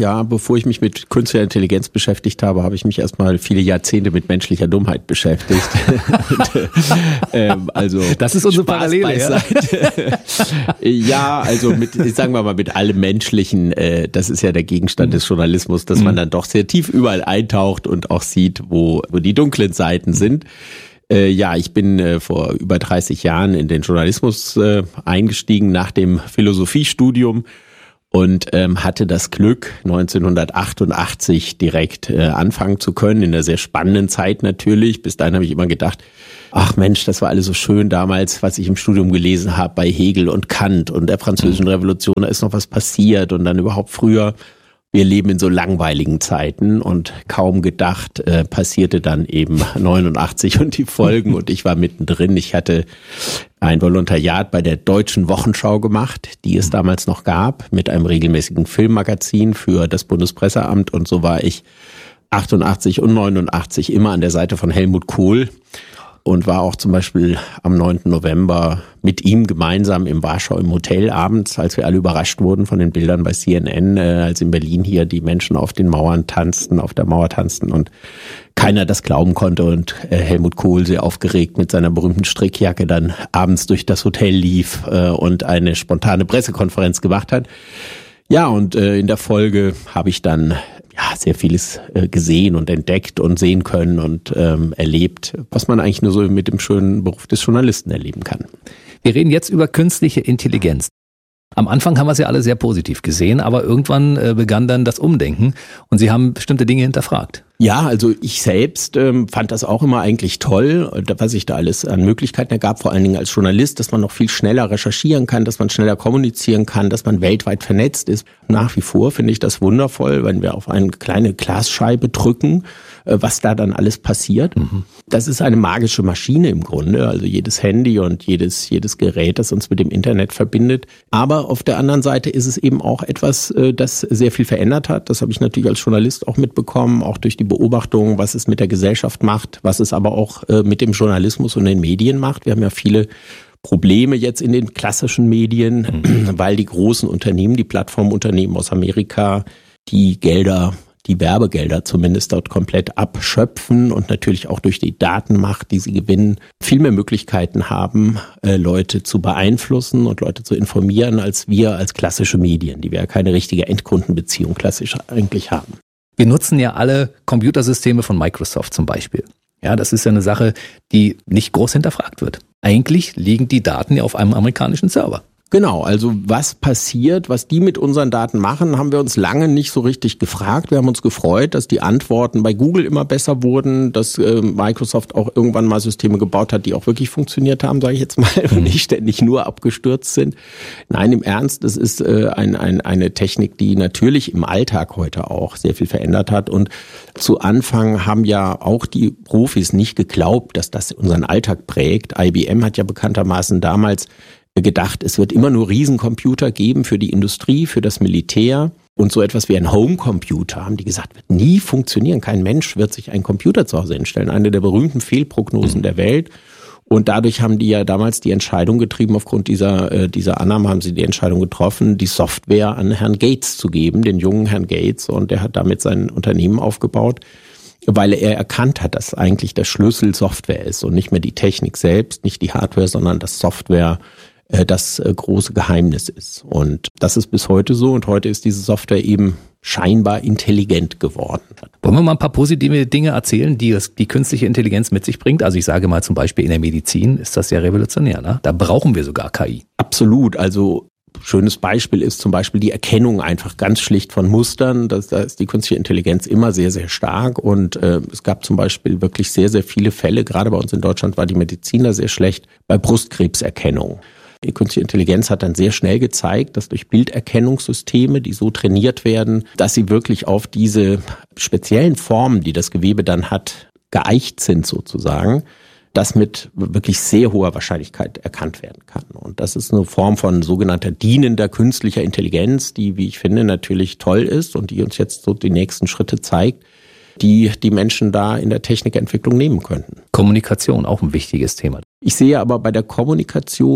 ja, bevor ich mich mit künstlicher Intelligenz beschäftigt habe, habe ich mich erstmal viele Jahrzehnte mit menschlicher Dummheit beschäftigt. Und, ähm, also das ist unsere Spaß Parallele. Beiseite. Ja? ja, also mit, sagen wir mal, mit allem Menschlichen, äh, das ist ja der Gegenstand des Journalismus, dass man dann doch sehr tief überall eintaucht und auch sieht, wo, wo die dunklen Seiten sind. Äh, ja, ich bin äh, vor über dreißig Jahren in den Journalismus äh, eingestiegen nach dem Philosophiestudium und ähm, hatte das Glück, neunzehnhundertachtundachtzig direkt äh, anfangen zu können, in einer sehr spannenden Zeit natürlich. Bis dahin habe ich immer gedacht, ach Mensch, das war alles so schön damals, was ich im Studium gelesen habe bei Hegel und Kant und der Französischen Revolution, da ist noch was passiert und dann überhaupt früher. Wir leben in so langweiligen Zeiten und kaum gedacht äh, passierte dann eben neunundachtzig und die Folgen und ich war mittendrin. Ich hatte ein Volontariat bei der Deutschen Wochenschau gemacht, die es damals noch gab, mit einem regelmäßigen Filmmagazin für das Bundespresseamt und so war ich achtundachtzig und neunundachtzig immer an der Seite von Helmut Kohl. Und war auch zum Beispiel am neunten November mit ihm gemeinsam im Warschau im Hotel abends, als wir alle überrascht wurden von den Bildern bei C N N, äh, als in Berlin hier die Menschen auf den Mauern tanzten, auf der Mauer tanzten und keiner das glauben konnte und äh, Helmut Kohl sehr aufgeregt mit seiner berühmten Strickjacke dann abends durch das Hotel lief äh, und eine spontane Pressekonferenz gemacht hat. Ja, und äh, in der Folge habe ich dann ja sehr vieles äh, gesehen und entdeckt und sehen können und ähm, erlebt, was man eigentlich nur so mit dem schönen Beruf des Journalisten erleben kann. Wir reden jetzt über künstliche Intelligenz. Am Anfang haben wir es ja alle sehr positiv gesehen, aber irgendwann äh, begann dann das Umdenken und Sie haben bestimmte Dinge hinterfragt. Ja, also ich selbst ähm, fand das auch immer eigentlich toll, was sich da alles an Möglichkeiten ergab, vor allen Dingen als Journalist, dass man noch viel schneller recherchieren kann, dass man schneller kommunizieren kann, dass man weltweit vernetzt ist. Nach wie vor finde ich das wundervoll, wenn wir auf eine kleine Glasscheibe drücken, äh, was da dann alles passiert. Mhm. Das ist eine magische Maschine im Grunde, also jedes Handy und jedes jedes Gerät, das uns mit dem Internet verbindet. Aber auf der anderen Seite ist es eben auch etwas, äh, das sehr viel verändert hat. Das habe ich natürlich als Journalist auch mitbekommen, auch durch die Beobachtung, was es mit der Gesellschaft macht, was es aber auch äh, mit dem Journalismus und den Medien macht. Wir haben ja viele Probleme jetzt in den klassischen Medien, mhm. weil die großen Unternehmen, die Plattformunternehmen aus Amerika, die Gelder, die Werbegelder zumindest dort komplett abschöpfen und natürlich auch durch die Datenmacht, die sie gewinnen, viel mehr Möglichkeiten haben, äh, Leute zu beeinflussen und Leute zu informieren, als wir als klassische Medien, die wir ja keine richtige Endkundenbeziehung klassisch eigentlich haben. Wir nutzen ja alle Computersysteme von Microsoft zum Beispiel. Ja, das ist ja eine Sache, die nicht groß hinterfragt wird. Eigentlich liegen die Daten ja auf einem amerikanischen Server. Genau, also was passiert, was die mit unseren Daten machen, haben wir uns lange nicht so richtig gefragt. Wir haben uns gefreut, dass die Antworten bei Google immer besser wurden, dass äh, Microsoft auch irgendwann mal Systeme gebaut hat, die auch wirklich funktioniert haben, sage ich jetzt mal, und nicht ständig nur abgestürzt sind. Nein, im Ernst, das ist äh, ein, ein, eine Technik, die natürlich im Alltag heute auch sehr viel verändert hat. Und zu Anfang haben ja auch die Profis nicht geglaubt, dass das unseren Alltag prägt. I B M hat ja bekanntermaßen damals gedacht, es wird immer nur Riesencomputer geben für die Industrie, für das Militär und so etwas wie ein Homecomputer, haben die gesagt, wird nie funktionieren. Kein Mensch wird sich einen Computer zu Hause hinstellen. Eine der berühmten Fehlprognosen der Welt. Und dadurch haben die ja damals die Entscheidung getrieben, aufgrund dieser, äh, dieser Annahme haben sie die Entscheidung getroffen, die Software an Herrn Gates zu geben, den jungen Herrn Gates. Und der hat damit sein Unternehmen aufgebaut, weil er erkannt hat, dass eigentlich der Schlüssel Software ist und nicht mehr die Technik selbst, nicht die Hardware, sondern das Software das große Geheimnis ist. Und das ist bis heute so. Und heute ist diese Software eben scheinbar intelligent geworden. Wollen wir mal ein paar positive Dinge erzählen, die es, die künstliche Intelligenz mit sich bringt? Also ich sage mal zum Beispiel in der Medizin ist das ja revolutionär, ne? Da brauchen wir sogar K I. Absolut. Also schönes Beispiel ist zum Beispiel die Erkennung einfach ganz schlicht von Mustern. Das, da ist die künstliche Intelligenz immer sehr, sehr stark. Und äh, es gab zum Beispiel wirklich sehr, sehr viele Fälle. Gerade bei uns in Deutschland war die Medizin da sehr schlecht bei Brustkrebserkennung. Die künstliche Intelligenz hat dann sehr schnell gezeigt, dass durch Bilderkennungssysteme, die so trainiert werden, dass sie wirklich auf diese speziellen Formen, die das Gewebe dann hat, geeicht sind sozusagen, das mit wirklich sehr hoher Wahrscheinlichkeit erkannt werden kann. Und das ist eine Form von sogenannter dienender künstlicher Intelligenz, die, wie ich finde, natürlich toll ist und die uns jetzt so die nächsten Schritte zeigt, die die Menschen da in der Technikentwicklung nehmen könnten. Kommunikation, auch ein wichtiges Thema. Ich sehe aber bei der Kommunikation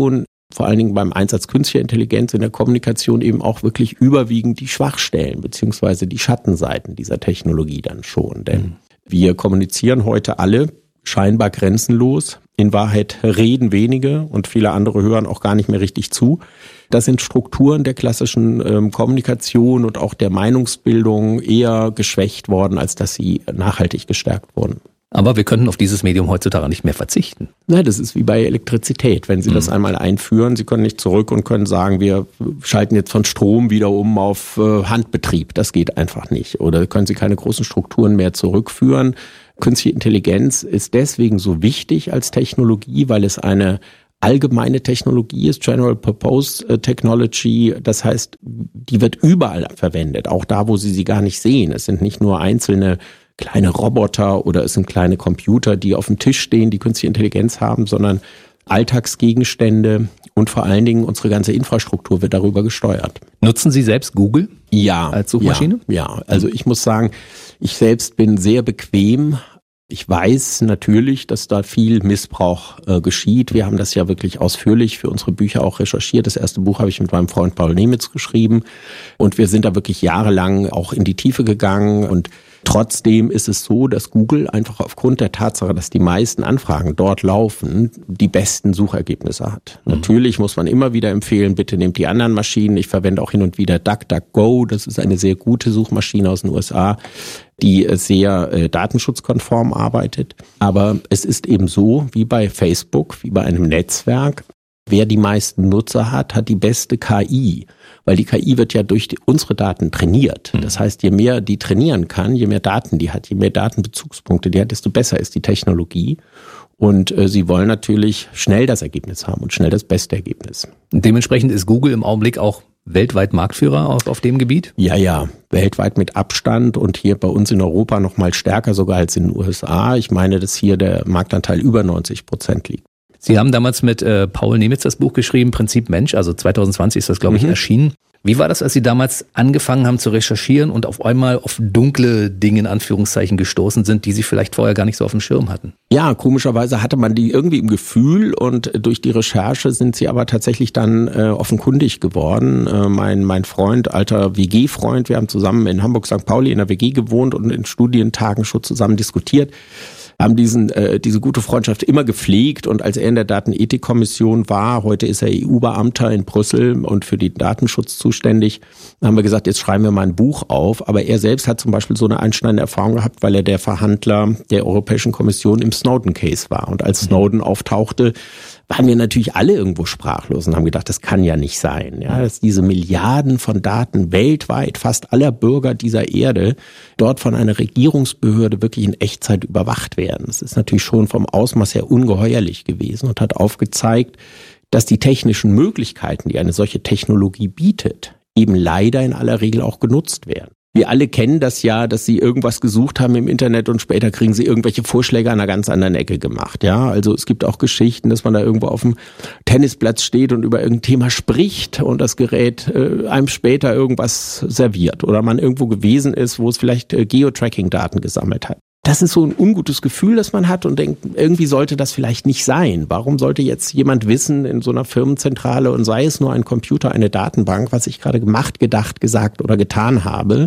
vor allen Dingen beim Einsatz künstlicher Intelligenz in der Kommunikation eben auch wirklich überwiegend die Schwachstellen beziehungsweise die Schattenseiten dieser Technologie dann schon. Denn mhm. wir kommunizieren heute alle scheinbar grenzenlos. In Wahrheit reden wenige und viele andere hören auch gar nicht mehr richtig zu. Das sind Strukturen der klassischen ähm, Kommunikation und auch der Meinungsbildung eher geschwächt worden, als dass sie nachhaltig gestärkt wurden. Aber wir könnten auf dieses Medium heutzutage nicht mehr verzichten. Na, das ist wie bei Elektrizität. Wenn Sie mhm. das einmal einführen, Sie können nicht zurück und können sagen, wir schalten jetzt von Strom wieder um auf äh, Handbetrieb. Das geht einfach nicht. Oder können Sie keine großen Strukturen mehr zurückführen. Künstliche Intelligenz ist deswegen so wichtig als Technologie, weil es eine allgemeine Technologie ist, General Purpose Technology. Das heißt, die wird überall verwendet, auch da, wo Sie sie gar nicht sehen. Es sind nicht nur einzelne kleine Roboter oder es sind kleine Computer, die auf dem Tisch stehen, die künstliche Intelligenz haben, sondern Alltagsgegenstände und vor allen Dingen unsere ganze Infrastruktur wird darüber gesteuert. Nutzen Sie selbst Google? Ja. Als Suchmaschine? Ja, ja. Also ich muss sagen, ich selbst bin sehr bequem. Ich weiß natürlich, dass da viel Missbrauch äh, geschieht. Wir haben das ja wirklich ausführlich für unsere Bücher auch recherchiert. Das erste Buch habe ich mit meinem Freund Paul Nemitz geschrieben und wir sind da wirklich jahrelang auch in die Tiefe gegangen und trotzdem ist es so, dass Google einfach aufgrund der Tatsache, dass die meisten Anfragen dort laufen, die besten Suchergebnisse hat. Mhm. Natürlich muss man immer wieder empfehlen, bitte nehmt die anderen Maschinen. Ich verwende auch hin und wieder DuckDuckGo. Das ist eine sehr gute Suchmaschine aus den U S A, die sehr äh, datenschutzkonform arbeitet. Aber es ist eben so, wie bei Facebook, wie bei einem Netzwerk, wer die meisten Nutzer hat, hat die beste K I. Weil die K I wird ja durch die, unsere Daten trainiert. Das heißt, je mehr die trainieren kann, je mehr Daten die hat, je mehr Datenbezugspunkte die hat, desto besser ist die Technologie. Und äh, sie wollen natürlich schnell das Ergebnis haben und schnell das beste Ergebnis. Und dementsprechend ist Google im Augenblick auch weltweit Marktführer auf, auf dem Gebiet? Ja, ja, weltweit mit Abstand und hier bei uns in Europa noch mal stärker sogar als in den U S A. Ich meine, dass hier der Marktanteil über neunzig Prozent liegt. Sie haben damals mit äh, Paul Nemitz das Buch geschrieben, Prinzip Mensch, also zwanzig zwanzig ist das, glaube ich, mhm. erschienen. Wie war das, als Sie damals angefangen haben zu recherchieren und auf einmal auf dunkle Dinge in Anführungszeichen gestoßen sind, die Sie vielleicht vorher gar nicht so auf dem Schirm hatten? Ja, komischerweise hatte man die irgendwie im Gefühl und durch die Recherche sind sie aber tatsächlich dann äh, offenkundig geworden. Äh, mein mein Freund, alter W G-Freund, wir haben zusammen in Hamburg Sankt Pauli in der W G gewohnt und in Studientagen schon zusammen diskutiert, haben diesen äh, diese gute Freundschaft immer gepflegt und als er in der Datenethikkommission war, heute ist er E U-Beamter in Brüssel und für den Datenschutz zuständig, haben wir gesagt, jetzt schreiben wir mal ein Buch auf, aber er selbst hat zum Beispiel so eine einschneidende Erfahrung gehabt, weil er der Verhandler der Europäischen Kommission im Snowden-Case war und als Snowden auftauchte, waren wir natürlich alle irgendwo sprachlos und haben gedacht, das kann ja nicht sein, ja, dass diese Milliarden von Daten weltweit, fast aller Bürger dieser Erde, dort von einer Regierungsbehörde wirklich in Echtzeit überwacht werden. Das ist natürlich schon vom Ausmaß her ungeheuerlich gewesen und hat aufgezeigt, dass die technischen Möglichkeiten, die eine solche Technologie bietet, eben leider in aller Regel auch genutzt werden. Wir alle kennen das ja, dass sie irgendwas gesucht haben im Internet und später kriegen sie irgendwelche Vorschläge an einer ganz anderen Ecke gemacht. Ja, also es gibt auch Geschichten, dass man da irgendwo auf dem Tennisplatz steht und über irgendein Thema spricht und das Gerät äh, einem später irgendwas serviert oder man irgendwo gewesen ist, wo es vielleicht äh, Geotracking-Daten gesammelt hat. Das ist so ein ungutes Gefühl, das man hat und denkt, irgendwie sollte das vielleicht nicht sein. Warum sollte jetzt jemand wissen in so einer Firmenzentrale und sei es nur ein Computer, eine Datenbank, was ich gerade gemacht, gedacht, gesagt oder getan habe?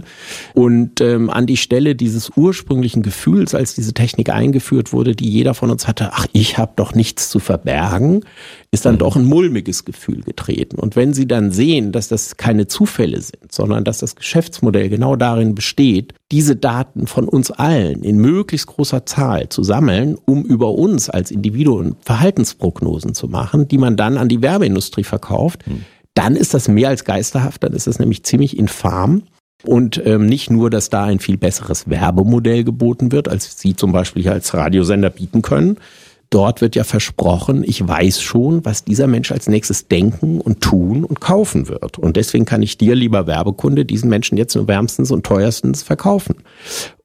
Und ähm, an die Stelle dieses ursprünglichen Gefühls, als diese Technik eingeführt wurde, die jeder von uns hatte, ach, ich habe doch nichts zu verbergen, ist dann doch ein mulmiges Gefühl getreten. Und wenn Sie dann sehen, dass das keine Zufälle sind, sondern dass das Geschäftsmodell genau darin besteht, diese Daten von uns allen in möglichst großer Zahl zu sammeln, um über uns als Individuen Verhaltensprognosen zu machen, die man dann an die Werbeindustrie verkauft, hm. dann ist das mehr als geisterhaft, dann ist das nämlich ziemlich infam. Und ähm, nicht nur, dass da ein viel besseres Werbemodell geboten wird, als Sie zum Beispiel als Radiosender bieten können. Dort wird ja versprochen, ich weiß schon, was dieser Mensch als nächstes denken und tun und kaufen wird. Und deswegen kann ich dir, lieber Werbekunde, diesen Menschen jetzt nur wärmstens und teuerstens verkaufen.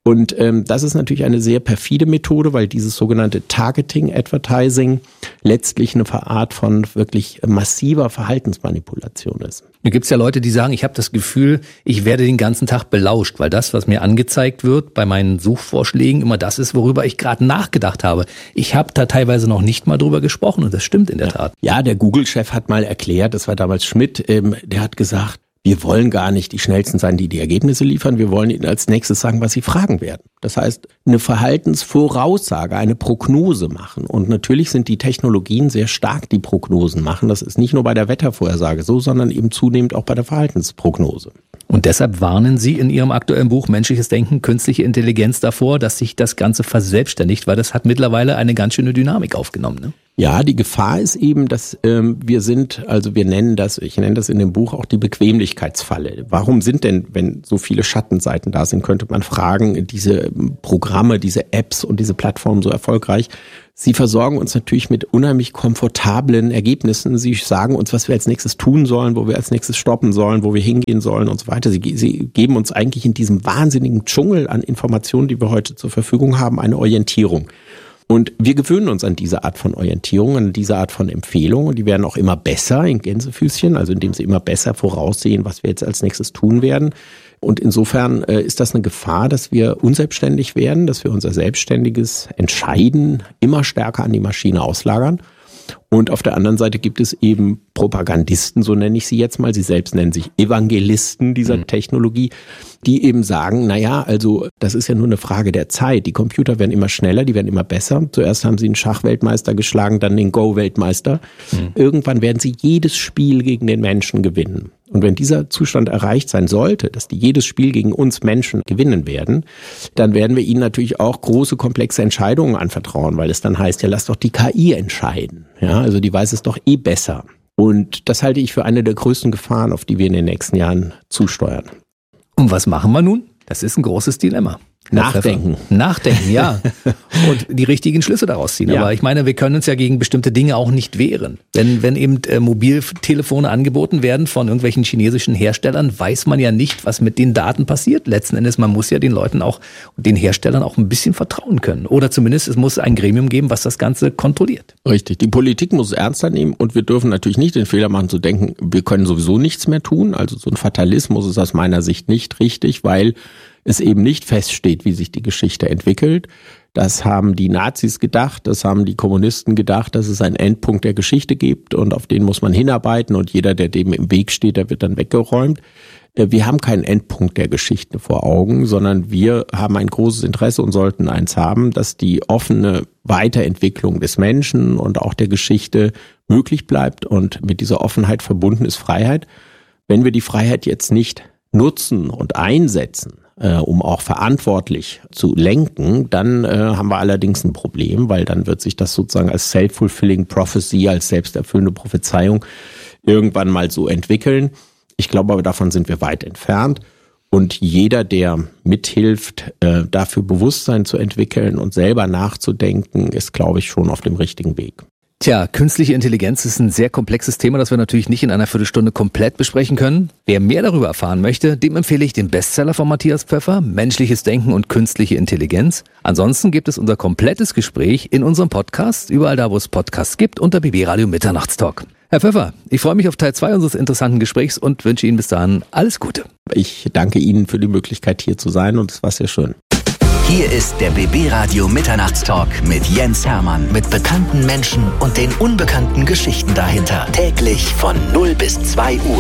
Und ähm, das ist natürlich eine sehr perfide Methode, weil dieses sogenannte Targeting Advertising letztlich eine Art von wirklich massiver Verhaltensmanipulation ist. Da gibt's ja Leute, die sagen, ich habe das Gefühl, ich werde den ganzen Tag belauscht, weil das, was mir angezeigt wird bei meinen Suchvorschlägen, immer das ist, worüber ich gerade nachgedacht habe. Ich habe da teilweise noch nicht mal drüber gesprochen und das stimmt in der Tat. Ja, der Google-Chef hat mal erklärt, das war damals Schmidt, ähm, der hat gesagt, wir wollen gar nicht die Schnellsten sein, die die Ergebnisse liefern. Wir wollen ihnen als nächstes sagen, was sie fragen werden. Das heißt, eine Verhaltensvoraussage, eine Prognose machen. Und natürlich sind die Technologien sehr stark, die Prognosen machen. Das ist nicht nur bei der Wettervorhersage so, sondern eben zunehmend auch bei der Verhaltensprognose. Und deshalb warnen Sie in Ihrem aktuellen Buch Menschliches Denken, Künstliche Intelligenz davor, dass sich das Ganze verselbstständigt, weil das hat mittlerweile eine ganz schöne Dynamik aufgenommen, ne? Ja, die Gefahr ist eben, dass ähm, wir sind, also wir nennen das, ich nenne das in dem Buch auch die Bequemlichkeitsfalle. Warum sind denn, wenn so viele Schattenseiten da sind, könnte man fragen, diese Programme, diese Apps und diese Plattformen so erfolgreich? Sie versorgen uns natürlich mit unheimlich komfortablen Ergebnissen. Sie sagen uns, was wir als nächstes tun sollen, wo wir als nächstes stoppen sollen, wo wir hingehen sollen und so weiter. Sie, sie geben uns eigentlich in diesem wahnsinnigen Dschungel an Informationen, die wir heute zur Verfügung haben, eine Orientierung. Und wir gewöhnen uns an diese Art von Orientierung, an diese Art von Empfehlungen. Die werden auch immer besser in Gänsefüßchen, also indem sie immer besser voraussehen, was wir jetzt als nächstes tun werden. Und insofern äh, ist das eine Gefahr, dass wir unselbstständig werden, dass wir unser selbstständiges Entscheiden immer stärker an die Maschine auslagern. Und auf der anderen Seite gibt es eben Propagandisten, so nenne ich sie jetzt mal. Sie selbst nennen sich Evangelisten dieser mhm. Technologie, die eben sagen, naja, also das ist ja nur eine Frage der Zeit. Die Computer werden immer schneller, die werden immer besser. Zuerst haben sie einen Schachweltmeister geschlagen, dann den Go-Weltmeister. Mhm. Irgendwann werden sie jedes Spiel gegen den Menschen gewinnen. Und wenn dieser Zustand erreicht sein sollte, dass die jedes Spiel gegen uns Menschen gewinnen werden, dann werden wir ihnen natürlich auch große, komplexe Entscheidungen anvertrauen, weil es dann heißt, ja, lass doch die K I entscheiden. Ja, also die weiß es doch eh besser. Und das halte ich für eine der größten Gefahren, auf die wir in den nächsten Jahren zusteuern. Und was machen wir nun? Das ist ein großes Dilemma. Nachdenken. Nachdenken, ja. Und die richtigen Schlüsse daraus ziehen. Ja. Aber ich meine, wir können uns ja gegen bestimmte Dinge auch nicht wehren. Wenn, wenn eben äh, Mobiltelefone angeboten werden von irgendwelchen chinesischen Herstellern, weiß man ja nicht, was mit den Daten passiert. Letzten Endes, man muss ja den Leuten auch, den Herstellern auch ein bisschen vertrauen können. Oder zumindest, es muss ein Gremium geben, was das Ganze kontrolliert. Richtig. Die Politik muss es ernster nehmen und wir dürfen natürlich nicht den Fehler machen zu denken, wir können sowieso nichts mehr tun. Also so ein Fatalismus ist aus meiner Sicht nicht richtig, weil es eben nicht feststeht, wie sich die Geschichte entwickelt. Das haben die Nazis gedacht, das haben die Kommunisten gedacht, dass es einen Endpunkt der Geschichte gibt und auf den muss man hinarbeiten und jeder, der dem im Weg steht, der wird dann weggeräumt. Wir haben keinen Endpunkt der Geschichte vor Augen, sondern wir haben ein großes Interesse und sollten eins haben, dass die offene Weiterentwicklung des Menschen und auch der Geschichte möglich bleibt und mit dieser Offenheit verbunden ist Freiheit. Wenn wir die Freiheit jetzt nicht nutzen und einsetzen, äh, um auch verantwortlich zu lenken, dann äh, haben wir allerdings ein Problem, weil dann wird sich das sozusagen als self-fulfilling prophecy, als selbsterfüllende Prophezeiung irgendwann mal so entwickeln. Ich glaube aber, davon sind wir weit entfernt. Und jeder, der mithilft, äh, dafür Bewusstsein zu entwickeln und selber nachzudenken, ist, glaube ich, schon auf dem richtigen Weg. Tja, künstliche Intelligenz ist ein sehr komplexes Thema, das wir natürlich nicht in einer Viertelstunde komplett besprechen können. Wer mehr darüber erfahren möchte, dem empfehle ich den Bestseller von Matthias Pfeffer, Menschliches Denken und künstliche Intelligenz. Ansonsten gibt es unser komplettes Gespräch in unserem Podcast, überall da, wo es Podcasts gibt, unter B B Radio Mitternachtstalk. Herr Pfeffer, ich freue mich auf Teil zwei unseres interessanten Gesprächs und wünsche Ihnen bis dahin alles Gute. Ich danke Ihnen für die Möglichkeit, hier zu sein und es war sehr schön. Hier ist der B B Radio Mitternachtstalk mit Jens Hermann, mit bekannten Menschen und den unbekannten Geschichten dahinter. Täglich von null bis zwei Uhr.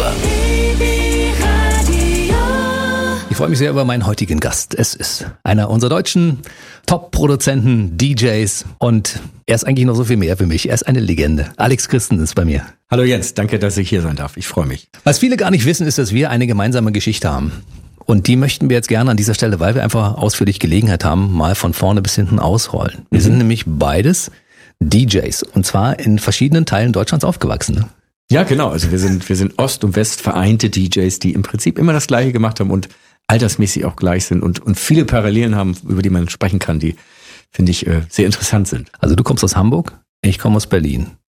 Ich freue mich sehr über meinen heutigen Gast. Es ist einer unserer deutschen Top-Produzenten, D Js und er ist eigentlich noch so viel mehr für mich. Er ist eine Legende. Alex Christen ist bei mir. Hallo Jens, danke, dass ich hier sein darf. Ich freue mich. Was viele gar nicht wissen, ist, dass wir eine gemeinsame Geschichte haben. Und die möchten wir jetzt gerne an dieser Stelle, weil wir einfach ausführlich Gelegenheit haben, mal von vorne bis hinten ausrollen. Wir mhm. sind nämlich beides D Js und zwar in verschiedenen Teilen Deutschlands aufgewachsen. Ne? Ja, genau. Also wir sind wir sind Ost und West vereinte D Js, die im Prinzip immer das Gleiche gemacht haben und altersmäßig auch gleich sind und und viele Parallelen haben, über die man sprechen kann, die finde ich äh, sehr interessant sind. Also du kommst aus Hamburg, ich komme aus Berlin.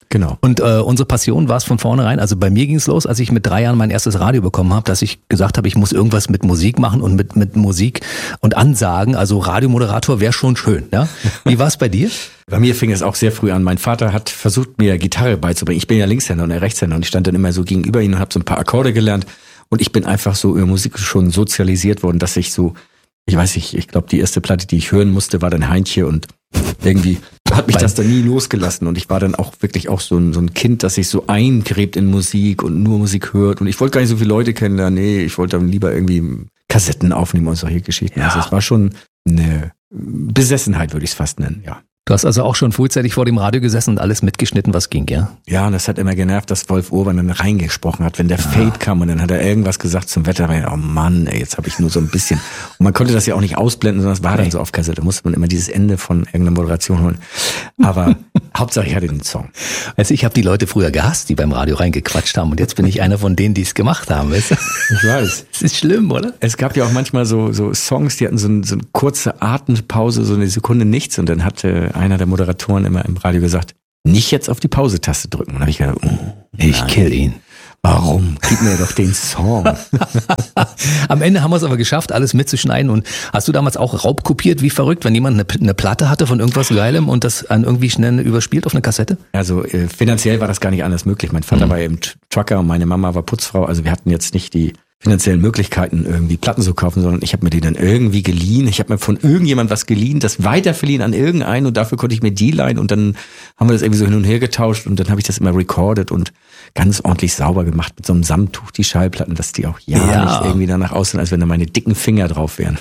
Genau. Und äh, unsere Passion war es von vornherein, also bei mir ging es los, als ich mit drei Jahren mein erstes Radio bekommen habe, dass ich gesagt habe, ich muss irgendwas mit Musik machen und mit, mit Musik und Ansagen, also Radiomoderator wäre schon schön. Ja? Wie war es bei dir? Bei mir fing es auch sehr früh an. Mein Vater hat versucht, mir Gitarre beizubringen. Ich bin ja Linkshänder und er Rechtshänder und ich stand dann immer so gegenüber ihm und habe so ein paar Akkorde gelernt und ich bin einfach so über Musik schon sozialisiert worden, dass ich so, ich weiß nicht, ich glaube, die erste Platte, die ich hören musste, war dann Heintje und irgendwie hat mich das dann nie losgelassen und ich war dann auch wirklich auch so ein, so ein Kind, das sich so eingräbt in Musik und nur Musik hört und ich wollte gar nicht so viele Leute kennenlernen, nee, ich wollte dann lieber irgendwie Kassetten aufnehmen und solche Geschichten. Ja. Also es war schon eine Besessenheit, würde ich es fast nennen, ja. Du hast also auch schon frühzeitig vor dem Radio gesessen und alles mitgeschnitten, was ging, ja? Ja, und das hat immer genervt, dass Wolf Urban dann reingesprochen hat, wenn der ja. Fade kam und dann hat er irgendwas gesagt zum Wetter. Oh Mann, ey, jetzt habe ich nur so ein bisschen. Und man konnte das ja auch nicht ausblenden, sondern es war dann so auf Kassette. Da musste man immer dieses Ende von irgendeiner Moderation holen. Aber Hauptsache ich hatte den Song. Also ich habe die Leute früher gehasst, die beim Radio reingequatscht haben und jetzt bin ich einer von denen, die es gemacht haben, weißt du? Ich weiß. Es ist schlimm, oder? Es gab ja auch manchmal so, so Songs, die hatten so, ein, so eine kurze Atempause, so eine Sekunde nichts und dann hatte einer der Moderatoren immer im Radio gesagt, nicht jetzt auf die Pause-Taste drücken. Und dann habe ich gedacht, oh, ich kill ihn. Warum? Gib mir doch den Song. Am Ende haben wir es aber geschafft, alles mitzuschneiden. Und hast du damals auch raubkopiert, wie verrückt, wenn jemand eine, eine Platte hatte von irgendwas Geilem und das an irgendwie schnell überspielt auf eine Kassette? Also äh, finanziell war das gar nicht anders möglich. Mein Vater mhm. war eben Trucker und meine Mama war Putzfrau. Also wir hatten jetzt nicht die finanziellen Möglichkeiten, irgendwie Platten zu kaufen, sondern ich habe mir die dann irgendwie geliehen. Ich habe mir von irgendjemand was geliehen, das weiterverliehen an irgendeinen und dafür konnte ich mir die leihen und dann haben wir das irgendwie so hin und her getauscht und dann habe ich das immer recorded und ganz ordentlich sauber gemacht mit so einem Samttuch, die Schallplatten, dass die auch ja, ja. nicht irgendwie danach aussehen, als wenn da meine dicken Finger drauf wären.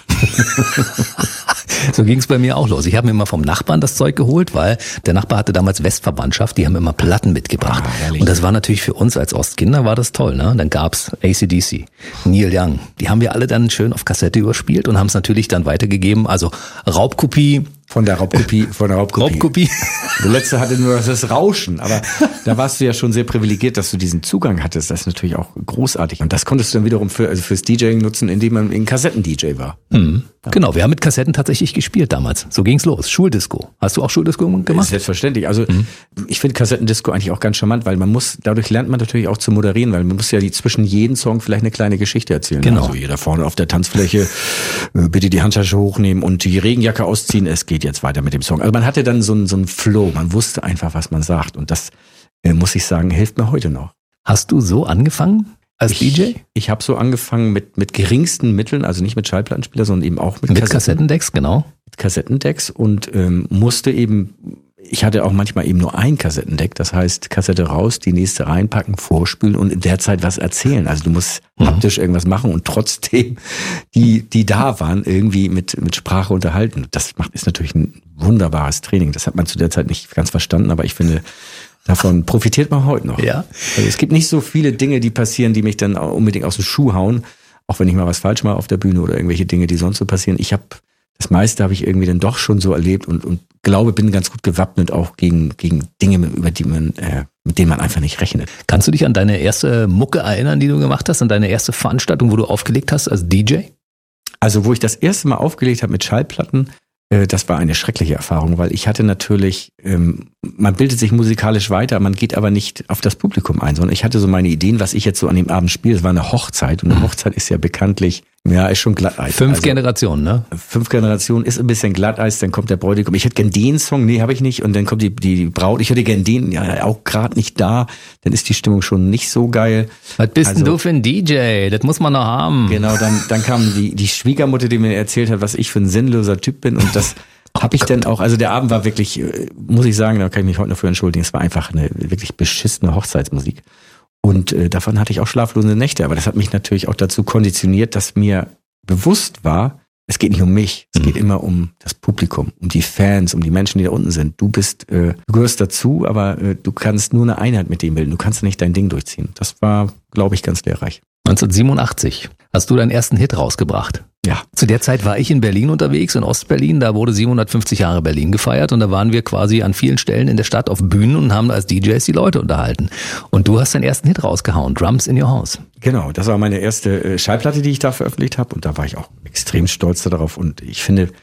So ging es bei mir auch los. Ich habe mir immer vom Nachbarn das Zeug geholt, weil der Nachbar hatte damals Westverwandtschaft, die haben immer Platten mitgebracht. Ah, und das war natürlich für uns als Ostkinder war das toll, ne? Dann gab's A C D C, Neil Young. Die haben wir alle dann schön auf Kassette überspielt und haben es natürlich dann weitergegeben. Also Raubkopie. Von der Raubkopie, von der Raubkopie. Raubkopie. Der letzte hatte nur das Rauschen, aber da warst du ja schon sehr privilegiert, dass du diesen Zugang hattest. Das ist natürlich auch großartig. Und das konntest du dann wiederum für, also fürs DJing nutzen, indem man ein Kassetten-D J war. Mhm. Ja. Genau, wir haben mit Kassetten tatsächlich gespielt damals. So ging's los. Schuldisco. Hast du auch Schuldisco gemacht? Selbstverständlich. Also mhm. ich finde Kassettendisco eigentlich auch ganz charmant, weil man muss, dadurch lernt man natürlich auch zu moderieren, weil man muss ja die, zwischen jedem Song vielleicht eine kleine Geschichte erzählen. Genau. Also jeder vorne auf der Tanzfläche, bitte die Handtasche hochnehmen und die Regenjacke ausziehen. Es geht jetzt weiter mit dem Song. Also man hatte dann so einen, so einen Flow. Man wusste einfach, was man sagt. Und das, äh, muss ich sagen, hilft mir heute noch. Hast du so angefangen? Als ich, D J? Ich habe so angefangen mit mit geringsten Mitteln, also nicht mit Schallplattenspieler, sondern eben auch mit, mit Kassetten, Kassettendecks, genau. Mit Kassettendecks und ähm, musste eben, ich hatte auch manchmal eben nur ein Kassettendeck, das heißt Kassette raus, die nächste reinpacken, vorspülen und in der Zeit was erzählen. Also du musst mhm. haptisch irgendwas machen und trotzdem die die da waren irgendwie mit mit Sprache unterhalten. Das macht ist natürlich ein wunderbares Training. Das hat man zu der Zeit nicht ganz verstanden, aber ich finde, davon profitiert man heute noch. Ja. Also es gibt nicht so viele Dinge, die passieren, die mich dann unbedingt aus dem Schuh hauen, auch wenn ich mal was falsch mache auf der Bühne oder irgendwelche Dinge, die sonst so passieren. Ich habe das meiste habe ich irgendwie dann doch schon so erlebt und und glaube, bin ganz gut gewappnet auch gegen gegen Dinge, über die man äh, mit denen man einfach nicht rechnet. Kannst du dich an deine erste Mucke erinnern, die du gemacht hast, an deine erste Veranstaltung, wo du aufgelegt hast als D J? Also, wo ich das erste Mal aufgelegt habe mit Schallplatten, das war eine schreckliche Erfahrung, weil ich hatte natürlich, ähm, man bildet sich musikalisch weiter, man geht aber nicht auf das Publikum ein, sondern ich hatte so meine Ideen, was ich jetzt so an dem Abend spiele. Es war eine Hochzeit und eine Hochzeit ist ja bekanntlich, ja, ist schon Glatteis. Fünf also, Generationen, ne? Fünf Generationen ist ein bisschen Glatteis, dann kommt der Bräutigam, ich hätte gern den Song, nee, habe ich nicht, und dann kommt die, die Braut, ich hätte gern den, ja, auch gerade nicht da, dann ist die Stimmung schon nicht so geil. Was bist also, denn du für ein D J? Das muss man noch haben. Genau, dann, dann kam die, die Schwiegermutter, die mir erzählt hat, was ich für ein sinnloser Typ bin, und das habe ich dann auch, also der Abend war wirklich, muss ich sagen, da kann ich mich heute noch für entschuldigen, es war einfach eine wirklich beschissene Hochzeitsmusik. Und äh, davon hatte ich auch schlaflose Nächte, aber das hat mich natürlich auch dazu konditioniert, dass mir bewusst war, es geht nicht um mich, es mhm. geht immer um das Publikum, um die Fans, um die Menschen, die da unten sind. Du bist, äh, du gehörst dazu, aber äh, du kannst nur eine Einheit mit dem bilden, du kannst nicht dein Ding durchziehen. Das war, glaube ich, ganz lehrreich. neunzehnhundertsiebenundachtzig hast du deinen ersten Hit rausgebracht. Ja. Zu der Zeit war ich in Berlin unterwegs, in Ostberlin, da wurde siebenhundertfünfzig Jahre Berlin gefeiert und da waren wir quasi an vielen Stellen in der Stadt auf Bühnen und haben als D Js die Leute unterhalten. Und du hast deinen ersten Hit rausgehauen, Drums in Your House. Genau, das war meine erste Schallplatte, die ich da veröffentlicht habe, und da war ich auch extrem stolz darauf, und ich finde,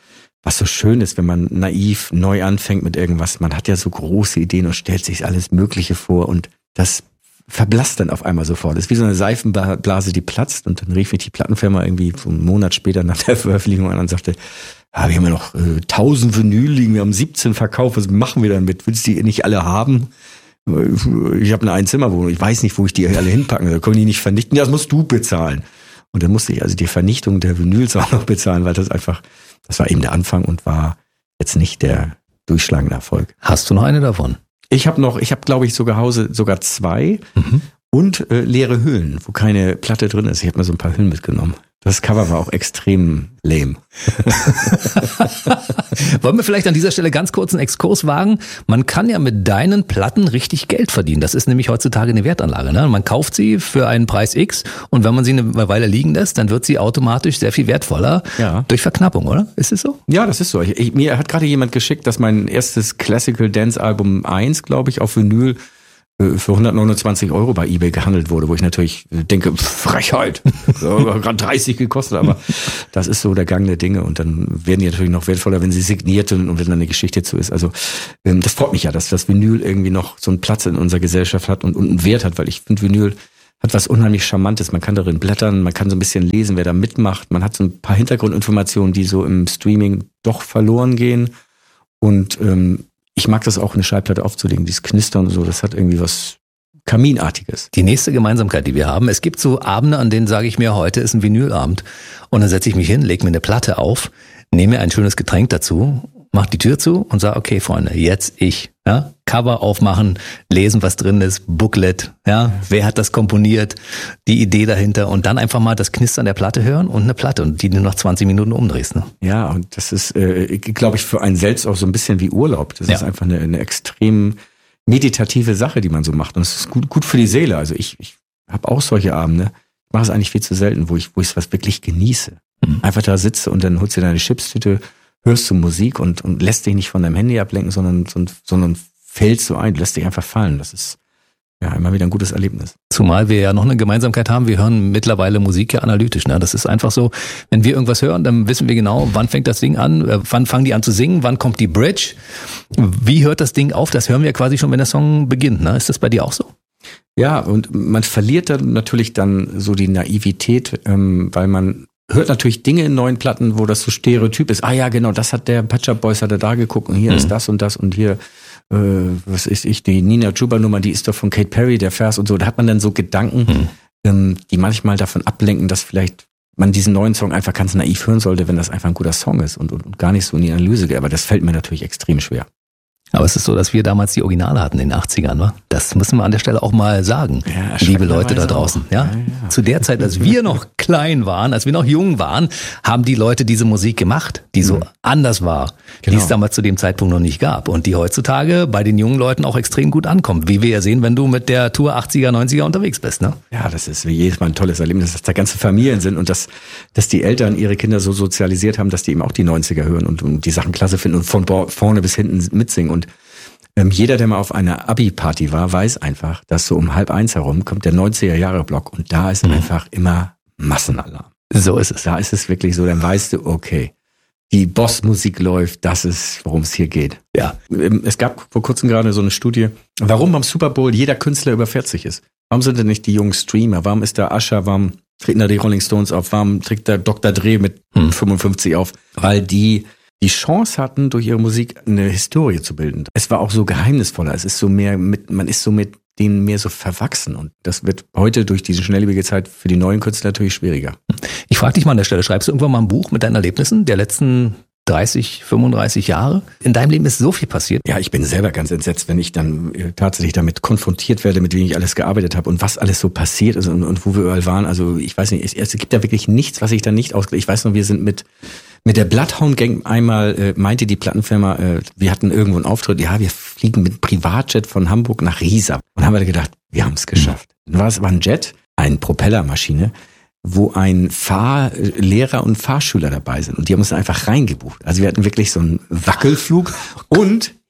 was so schön ist, wenn man naiv neu anfängt mit irgendwas. Man hat ja so große Ideen und stellt sich alles Mögliche vor und das verblasst dann auf einmal sofort. Das ist wie so eine Seifenblase, die platzt und dann rief mich die Plattenfirma irgendwie so einen Monat später nach der Veröffentlichung an und sagte, ah, wir haben ja noch äh, tausend Vinyl liegen, wir haben siebzehn verkauft, was machen wir damit? Willst du die nicht alle haben? Ich habe eine Einzimmerwohnung, ich weiß nicht, wo ich die alle hinpacken soll, können die nicht vernichten? Ja, das musst du bezahlen. Und dann musste ich also die Vernichtung der Vinyls auch noch bezahlen, weil das einfach, das war eben der Anfang und war jetzt nicht der durchschlagende Erfolg. Hast du noch eine davon? Ich habe noch, ich habe glaube ich sogar Hause sogar zwei mhm. und äh, leere Hüllen, wo keine Platte drin ist. Ich habe mir so ein paar Hüllen mitgenommen. Das Cover war auch extrem lame. Wollen wir vielleicht an dieser Stelle ganz kurz einen Exkurs wagen? Man kann ja mit deinen Platten richtig Geld verdienen. Das ist nämlich heutzutage eine Wertanlage. Ne? Man kauft sie für einen Preis X und wenn man sie eine Weile liegen lässt, dann wird sie automatisch sehr viel wertvoller ja. durch Verknappung, oder? Ist es so? Ja, das ist so. Ich, ich, mir hat gerade jemand geschickt, dass mein erstes Classical Dance Album eins, glaube ich, auf Vinyl für hundertneunundzwanzig Euro bei eBay gehandelt wurde, wo ich natürlich denke, Frechheit, gerade dreißig gekostet, aber das ist so der Gang der Dinge und dann werden die natürlich noch wertvoller, wenn sie signiert sind und wenn dann eine Geschichte zu ist. Also das freut mich ja, dass das Vinyl irgendwie noch so einen Platz in unserer Gesellschaft hat und, und einen Wert hat, weil ich finde, Vinyl hat was unheimlich Charmantes. Man kann darin blättern, man kann so ein bisschen lesen, wer da mitmacht. Man hat so ein paar Hintergrundinformationen, die so im Streaming doch verloren gehen und ähm, ich mag das auch, eine Schallplatte aufzulegen, dieses Knistern und so, das hat irgendwie was Kaminartiges. Die nächste Gemeinsamkeit, die wir haben, es gibt so Abende, an denen sage ich mir, heute ist ein Vinylabend und dann setze ich mich hin, lege mir eine Platte auf, nehme mir ein schönes Getränk dazu, mach die Tür zu und sage, okay Freunde, jetzt ich. Ja? Cover aufmachen, lesen, was drin ist, Booklet, ja, wer hat das komponiert, die Idee dahinter und dann einfach mal das Knistern der Platte hören und eine Platte und die du noch zwanzig Minuten umdrehst. Ne? Ja, und das ist, äh, glaube ich, für einen selbst auch so ein bisschen wie Urlaub. Das ja. ist einfach eine, eine extrem meditative Sache, die man so macht und es ist gut, gut für die Seele. Also ich, ich habe auch solche Abende, ich mache es eigentlich viel zu selten, wo ich wo ich es was wirklich genieße. Mhm. Einfach da sitze und dann holst du deine Chipstüte, hörst du Musik und, und lässt dich nicht von deinem Handy ablenken, sondern, sondern fällst so ein, lässt dich einfach fallen. Das ist ja immer wieder ein gutes Erlebnis. Zumal wir ja noch eine Gemeinsamkeit haben, wir hören mittlerweile Musik ja analytisch. Ne? Das ist einfach so, wenn wir irgendwas hören, dann wissen wir genau, wann fängt das Ding an, wann fangen die an zu singen, wann kommt die Bridge, wie hört das Ding auf, das hören wir quasi schon, wenn der Song beginnt. Ne? Ist das bei dir auch so? Ja, und man verliert dann natürlich dann so die Naivität, ähm, weil man hört natürlich Dinge in neuen Platten, wo das so stereotyp ist. Ah ja, genau, das hat der Pet Shop Boys, hat er da geguckt und hier mhm. ist das und das und hier, äh, was ist ich, die Nina Chuba Nummer, die ist doch von Katy Perry, der Vers und so. Da hat man dann so Gedanken, mhm. ähm, die manchmal davon ablenken, dass vielleicht man diesen neuen Song einfach ganz naiv hören sollte, wenn das einfach ein guter Song ist und, und, und gar nicht so in die Analyse geht. Aber das fällt mir natürlich extrem schwer. Aber es ist so, dass wir damals die Originale hatten in den achtzigern, wa? Das müssen wir an der Stelle auch mal sagen, ja, liebe Leute da draußen. Ja? Ja, ja. Zu der Zeit, als wir noch klein waren, als wir noch jung waren, haben die Leute diese Musik gemacht, die so mhm. anders war, genau. die es damals zu dem Zeitpunkt noch nicht gab und die heutzutage bei den jungen Leuten auch extrem gut ankommt, wie wir ja sehen, wenn du mit der Tour achtziger, neunziger unterwegs bist. Ne? Ja, das ist wie jedes Mal ein tolles Erlebnis, dass da ganze Familien sind und dass, dass die Eltern ihre Kinder so sozialisiert haben, dass die eben auch die neunziger hören und, und die Sachen klasse finden und von vorne bis hinten mitsingen und Ähm, jeder, der mal auf einer Abi-Party war, weiß einfach, dass so um halb eins herum kommt der neunziger-Jahre-Block und da ist mhm. einfach immer Massenalarm. So ist es. Da ist es wirklich so, dann weißt du, okay, die Boss-Musik läuft, das ist, worum es hier geht. Ja. Es gab vor kurzem gerade so eine Studie, warum beim Super Bowl jeder Künstler über vierzig ist. Warum sind denn nicht die jungen Streamer? Warum ist da Usher? Warum treten da die Rolling Stones auf? Warum trägt da Doktor Dre mit mhm. fünfundfünfzig auf? Weil die die Chance hatten, durch ihre Musik eine Historie zu bilden. Es war auch so geheimnisvoller. Es ist so mehr mit, man ist so mit denen mehr so verwachsen. Und das wird heute durch diese schnelllebige Zeit für die neuen Künstler natürlich schwieriger. Ich frage dich mal an der Stelle, schreibst du irgendwann mal ein Buch mit deinen Erlebnissen der letzten dreißig, fünfunddreißig Jahre? In deinem Leben ist so viel passiert. Ja, ich bin selber ganz entsetzt, wenn ich dann äh, tatsächlich damit konfrontiert werde, mit wem ich alles gearbeitet habe und was alles so passiert ist und, und wo wir überall waren. Also ich weiß nicht, es, es gibt da wirklich nichts, was ich da nicht ausgehe. Ich weiß noch, wir sind mit Mit der Bloodhound Gang einmal äh, meinte die Plattenfirma, äh, wir hatten irgendwo einen Auftritt, ja, wir fliegen mit Privatjet von Hamburg nach Riesa. Und haben wir gedacht, wir haben es geschafft. Dann war es war ein Jet, eine Propellermaschine, wo ein Fahrlehrer und Fahrschüler dabei sind. Und die haben uns einfach reingebucht. Also wir hatten wirklich so einen Wackelflug und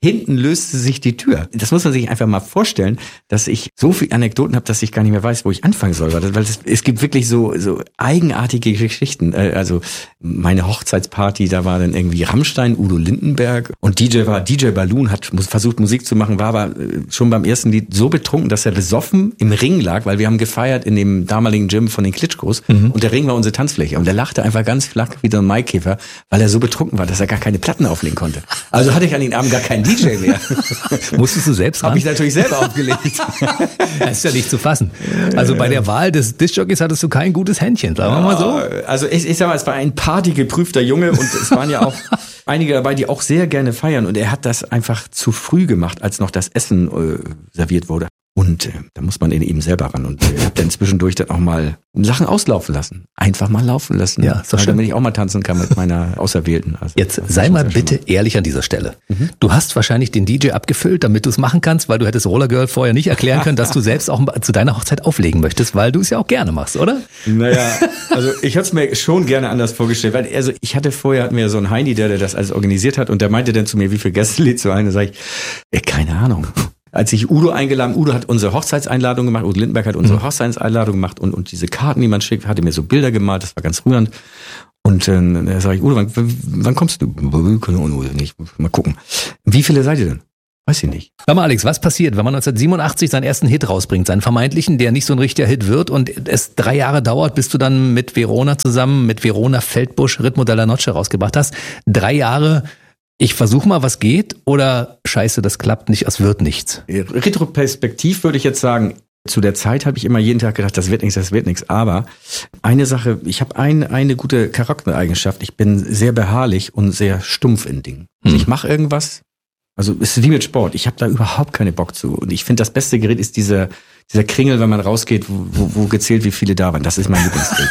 hinten löste sich die Tür. Das muss man sich einfach mal vorstellen, dass ich so viele Anekdoten habe, dass ich gar nicht mehr weiß, wo ich anfangen soll. Weil es, es gibt wirklich so, so eigenartige Geschichten. Also meine Hochzeitsparty, da war dann irgendwie Rammstein, Udo Lindenberg und D J war D J Balloon, hat versucht Musik zu machen, war aber schon beim ersten Lied so betrunken, dass er besoffen im Ring lag, weil wir haben gefeiert in dem damaligen Gym von den Klitschkos mhm. und der Ring war unsere Tanzfläche und er lachte einfach ganz flach wie so ein Maikäfer, weil er so betrunken war, dass er gar keine Platten auflegen konnte. Also hatte ich an den Abend gar keinen D J mehr. Musstest du selbst ran? Habe ich natürlich selber aufgelegt. Das ist ja nicht zu fassen. Also bei der Wahl des Discjockeys hattest du kein gutes Händchen, sagen wir mal so. Also ich, ich sag mal, es war ein partygeprüfter Junge und es waren ja auch einige dabei, die auch sehr gerne feiern und er hat das einfach zu früh gemacht, als noch das Essen äh, serviert wurde. Und äh, da muss man in ihm selber ran und äh, dann zwischendurch dann auch mal Sachen auslaufen lassen. Einfach mal laufen lassen. Ja, ist doch schön. Damit ich auch mal tanzen kann mit meiner Auserwählten. Also, jetzt sei mal bitte ehrlich an dieser Stelle. Mhm. Du hast wahrscheinlich den D J abgefüllt, damit du es machen kannst, weil du hättest Roller Girl vorher nicht erklären können, dass du selbst auch zu deiner Hochzeit auflegen möchtest, weil du es ja auch gerne machst, oder? Naja, also ich hatte es mir schon gerne anders vorgestellt, weil also ich hatte vorher, hatten wir so einen Heini, der, der das alles organisiert hat und der meinte dann zu mir, wie viele Gäste lädst du ein? Da sag ich, ey, keine Ahnung. Als ich Udo eingeladen, Udo hat unsere Hochzeitseinladung gemacht, Udo Lindenberg hat unsere mhm. Hochzeitseinladung gemacht und, und diese Karten, die man schickt, hatte mir so Bilder gemalt, das war ganz rührend. Und äh, da sage ich, Udo, wann, wann kommst du? Keine Ahnung, nicht. Mal gucken. Wie viele seid ihr denn? Weiß ich nicht. Sag mal, Alex, was passiert, wenn man neunzehnhundertsiebenundachtzig seinen ersten Hit rausbringt, seinen vermeintlichen, der nicht so ein richtiger Hit wird und es drei Jahre dauert, bis du dann mit Verona zusammen, mit Verona Feldbusch Ritmo della Noche rausgebracht hast? Drei Jahre, ich versuche mal, was geht, oder scheiße, das klappt nicht, es wird nichts? Retroperspektiv würde ich jetzt sagen, zu der Zeit habe ich immer jeden Tag gedacht, das wird nichts, das wird nichts. Aber eine Sache, ich habe ein, eine gute Charaktereigenschaft, ich bin sehr beharrlich und sehr stumpf in Dingen. Also ich mache irgendwas, also es ist wie mit Sport, ich habe da überhaupt keine Bock zu. Und ich finde, das beste Gerät ist dieser, dieser Kringel, wenn man rausgeht, wo, wo, wo gezählt, wie viele da waren. Das ist mein Lieblingsgerät.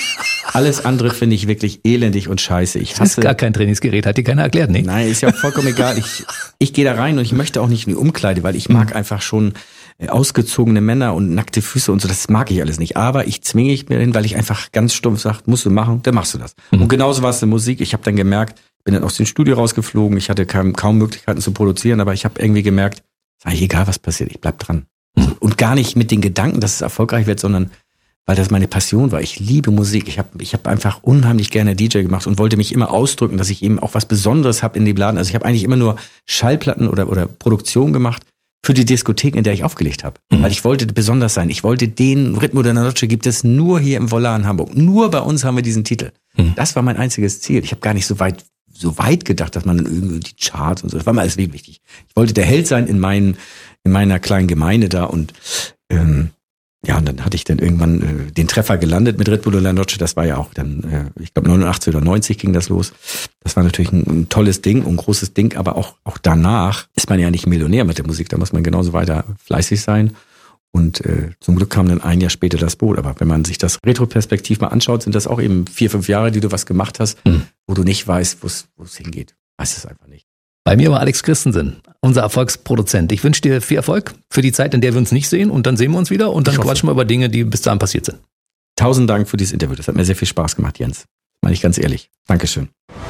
Alles andere finde ich wirklich elendig und scheiße. Ich hasse, das ist gar kein Trainingsgerät, hat dir keiner erklärt, ne? Nein, ist ja auch vollkommen egal. Ich, ich gehe da rein und ich möchte auch nicht in die Umkleide, weil ich mag mhm. einfach schon ausgezogene Männer und nackte Füße und so, das mag ich alles nicht. Aber ich zwinge ich mir hin, weil ich einfach ganz stumpf sage, musst du machen, dann machst du das. Mhm. Und genauso war es in Musik. Ich habe dann gemerkt, bin dann aus dem Studio rausgeflogen, ich hatte kaum, kaum Möglichkeiten zu produzieren, aber ich habe irgendwie gemerkt, ist eigentlich egal, was passiert, ich bleib dran. Mhm. Und gar nicht mit den Gedanken, dass es erfolgreich wird, sondern weil das meine Passion war. Ich liebe Musik. Ich habe ich hab einfach unheimlich gerne D J gemacht und wollte mich immer ausdrücken, dass ich eben auch was Besonderes habe in dem Laden. Also ich habe eigentlich immer nur Schallplatten oder, oder Produktion gemacht für die Diskothek, in der ich aufgelegt habe. Mhm. Weil ich wollte besonders sein. Ich wollte den Ritmo della Noche gibt es nur hier im Volar in Hamburg. Nur bei uns haben wir diesen Titel. Mhm. Das war mein einziges Ziel. Ich habe gar nicht so weit so weit gedacht, dass man dann irgendwie die Charts und so. Das war mir alles wichtig. Ich wollte der Held sein in meinen in meiner kleinen Gemeinde da und ähm, ja, und dann hatte ich dann irgendwann äh, den Treffer gelandet mit Ritmo della Noche. Das war ja auch dann, äh, ich glaube neunundachtzig oder neunzig ging das los. Das war natürlich ein, ein tolles Ding und ein großes Ding, aber auch auch danach ist man ja nicht Millionär mit der Musik. Da muss man genauso weiter fleißig sein. Und äh, zum Glück kam dann ein Jahr später das Boot. Aber wenn man sich das Retroperspektiv mal anschaut, sind das auch eben vier, fünf Jahre, die du was gemacht hast, mhm. wo du nicht weißt, wo es hingeht. Weiß es einfach nicht. Bei mir war Alex Christensen, unser Erfolgsproduzent. Ich wünsche dir viel Erfolg für die Zeit, in der wir uns nicht sehen. Und dann sehen wir uns wieder und dann quatschen wir über Dinge, die bis dahin passiert sind. Tausend Dank für dieses Interview. Das hat mir sehr viel Spaß gemacht, Jens. Meine ich ganz ehrlich. Dankeschön.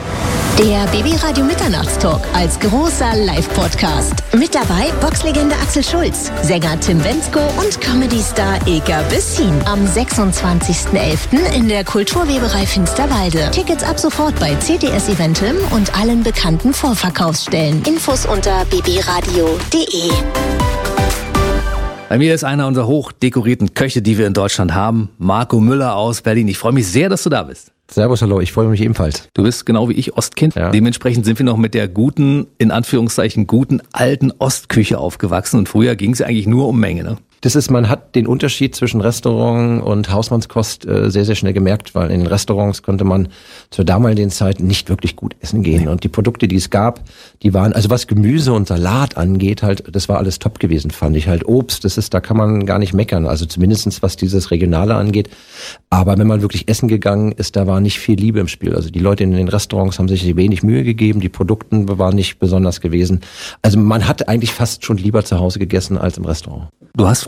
Der B B Radio Mitternachtstalk als großer Live-Podcast. Mit dabei Boxlegende Axel Schulz, Sänger Tim Bendzko und Comedy-Star Ilka Bessin. Am sechsundzwanzigsten elften in der Kulturweberei Finsterwalde. Tickets ab sofort bei C T S Eventim und allen bekannten Vorverkaufsstellen. Infos unter b b radio punkt d e. Bei mir ist einer unserer hochdekorierten Köche, die wir in Deutschland haben, Marco Müller aus Berlin. Ich freue mich sehr, dass du da bist. Servus, hallo, ich freue mich ebenfalls. Du bist genau wie ich Ostkind. Ja. Dementsprechend sind wir noch mit der guten, in Anführungszeichen, guten alten Ostküche aufgewachsen. Und früher ging es ja eigentlich nur um Menge, ne? Das ist, man hat den Unterschied zwischen Restaurant und Hausmannskost äh, sehr, sehr schnell gemerkt, weil in den Restaurants konnte man zur damaligen Zeit nicht wirklich gut essen gehen. Nee. Und die Produkte, die es gab, die waren, also was Gemüse und Salat angeht, halt, das war alles top gewesen, fand ich. Halt Obst, das ist, da kann man gar nicht meckern. Also zumindestens was dieses Regionale angeht. Aber wenn man wirklich essen gegangen ist, da war nicht viel Liebe im Spiel. Also die Leute in den Restaurants haben sich wenig Mühe gegeben, die Produkte waren nicht besonders gewesen. Also man hat eigentlich fast schon lieber zu Hause gegessen als im Restaurant. Du hast früher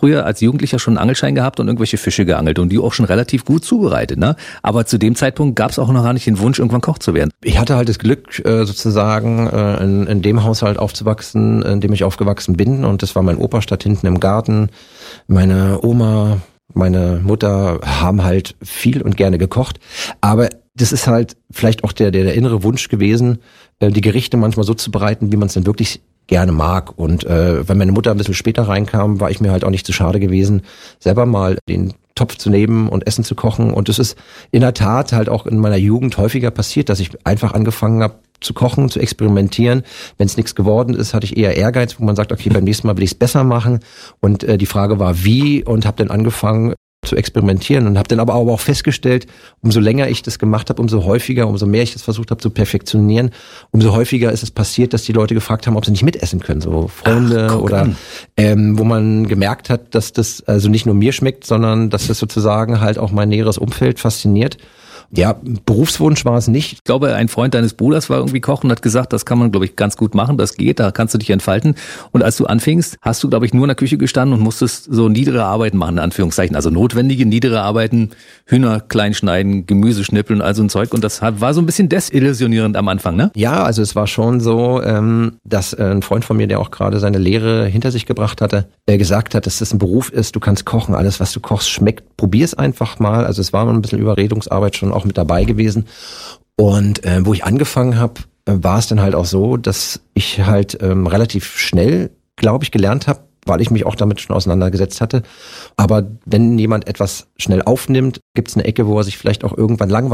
früher als Jugendlicher schon einen Angelschein gehabt und irgendwelche Fische geangelt und die auch schon relativ gut zubereitet, ne? Aber zu dem Zeitpunkt gab es auch noch gar nicht den Wunsch, irgendwann Koch zu werden. Ich hatte halt das Glück, äh, sozusagen äh, in, in dem Haushalt aufzuwachsen, in dem ich aufgewachsen bin. Und das war mein Opa, statt hinten im Garten. Meine Oma, meine Mutter haben halt viel und gerne gekocht. Aber das ist halt vielleicht auch der, der, der innere Wunsch gewesen, äh, die Gerichte manchmal so zu bereiten, wie man es dann wirklich gerne mag. Und äh, wenn meine Mutter ein bisschen später reinkam, war ich mir halt auch nicht zu schade gewesen, selber mal den Topf zu nehmen und Essen zu kochen. Und das ist in der Tat halt auch in meiner Jugend häufiger passiert, dass ich einfach angefangen habe zu kochen, zu experimentieren. Wenn es nichts geworden ist, hatte ich eher Ehrgeiz, wo man sagt, okay, beim nächsten Mal will ich es besser machen. Und äh, die Frage war, wie, und habe dann angefangen zu experimentieren und habe dann aber auch festgestellt, umso länger ich das gemacht habe, umso häufiger, umso mehr ich das versucht habe zu perfektionieren, umso häufiger ist es passiert, dass die Leute gefragt haben, ob sie nicht mitessen können, so Freunde. Ach, oder ähm, wo man gemerkt hat, dass das also nicht nur mir schmeckt, sondern dass das sozusagen halt auch mein näheres Umfeld fasziniert. Ja, Berufswunsch war es nicht. Ich glaube, ein Freund deines Bruders war irgendwie Koch und hat gesagt, das kann man, glaube ich, ganz gut machen, das geht, da kannst du dich entfalten. Und als du anfingst, hast du, glaube ich, nur in der Küche gestanden und musstest so niedere Arbeiten machen, in Anführungszeichen, also notwendige niedere Arbeiten, Hühner klein schneiden, Gemüse schnippeln, all so ein Zeug. Und das war so ein bisschen desillusionierend am Anfang, ne? Ja, also es war schon so, dass ein Freund von mir, der auch gerade seine Lehre hinter sich gebracht hatte, gesagt hat, dass das ein Beruf ist, du kannst kochen, alles, was du kochst, schmeckt, probier's einfach mal. Also es war ein bisschen Überredungsarbeit schon auch mit dabei gewesen. Und äh, wo ich angefangen habe, äh, war es dann halt auch so, dass ich halt ähm, relativ schnell, glaube ich, gelernt habe, weil ich mich auch damit schon auseinandergesetzt hatte. Aber wenn jemand etwas schnell aufnimmt, gibt es eine Ecke, wo er sich vielleicht auch irgendwann langweilt.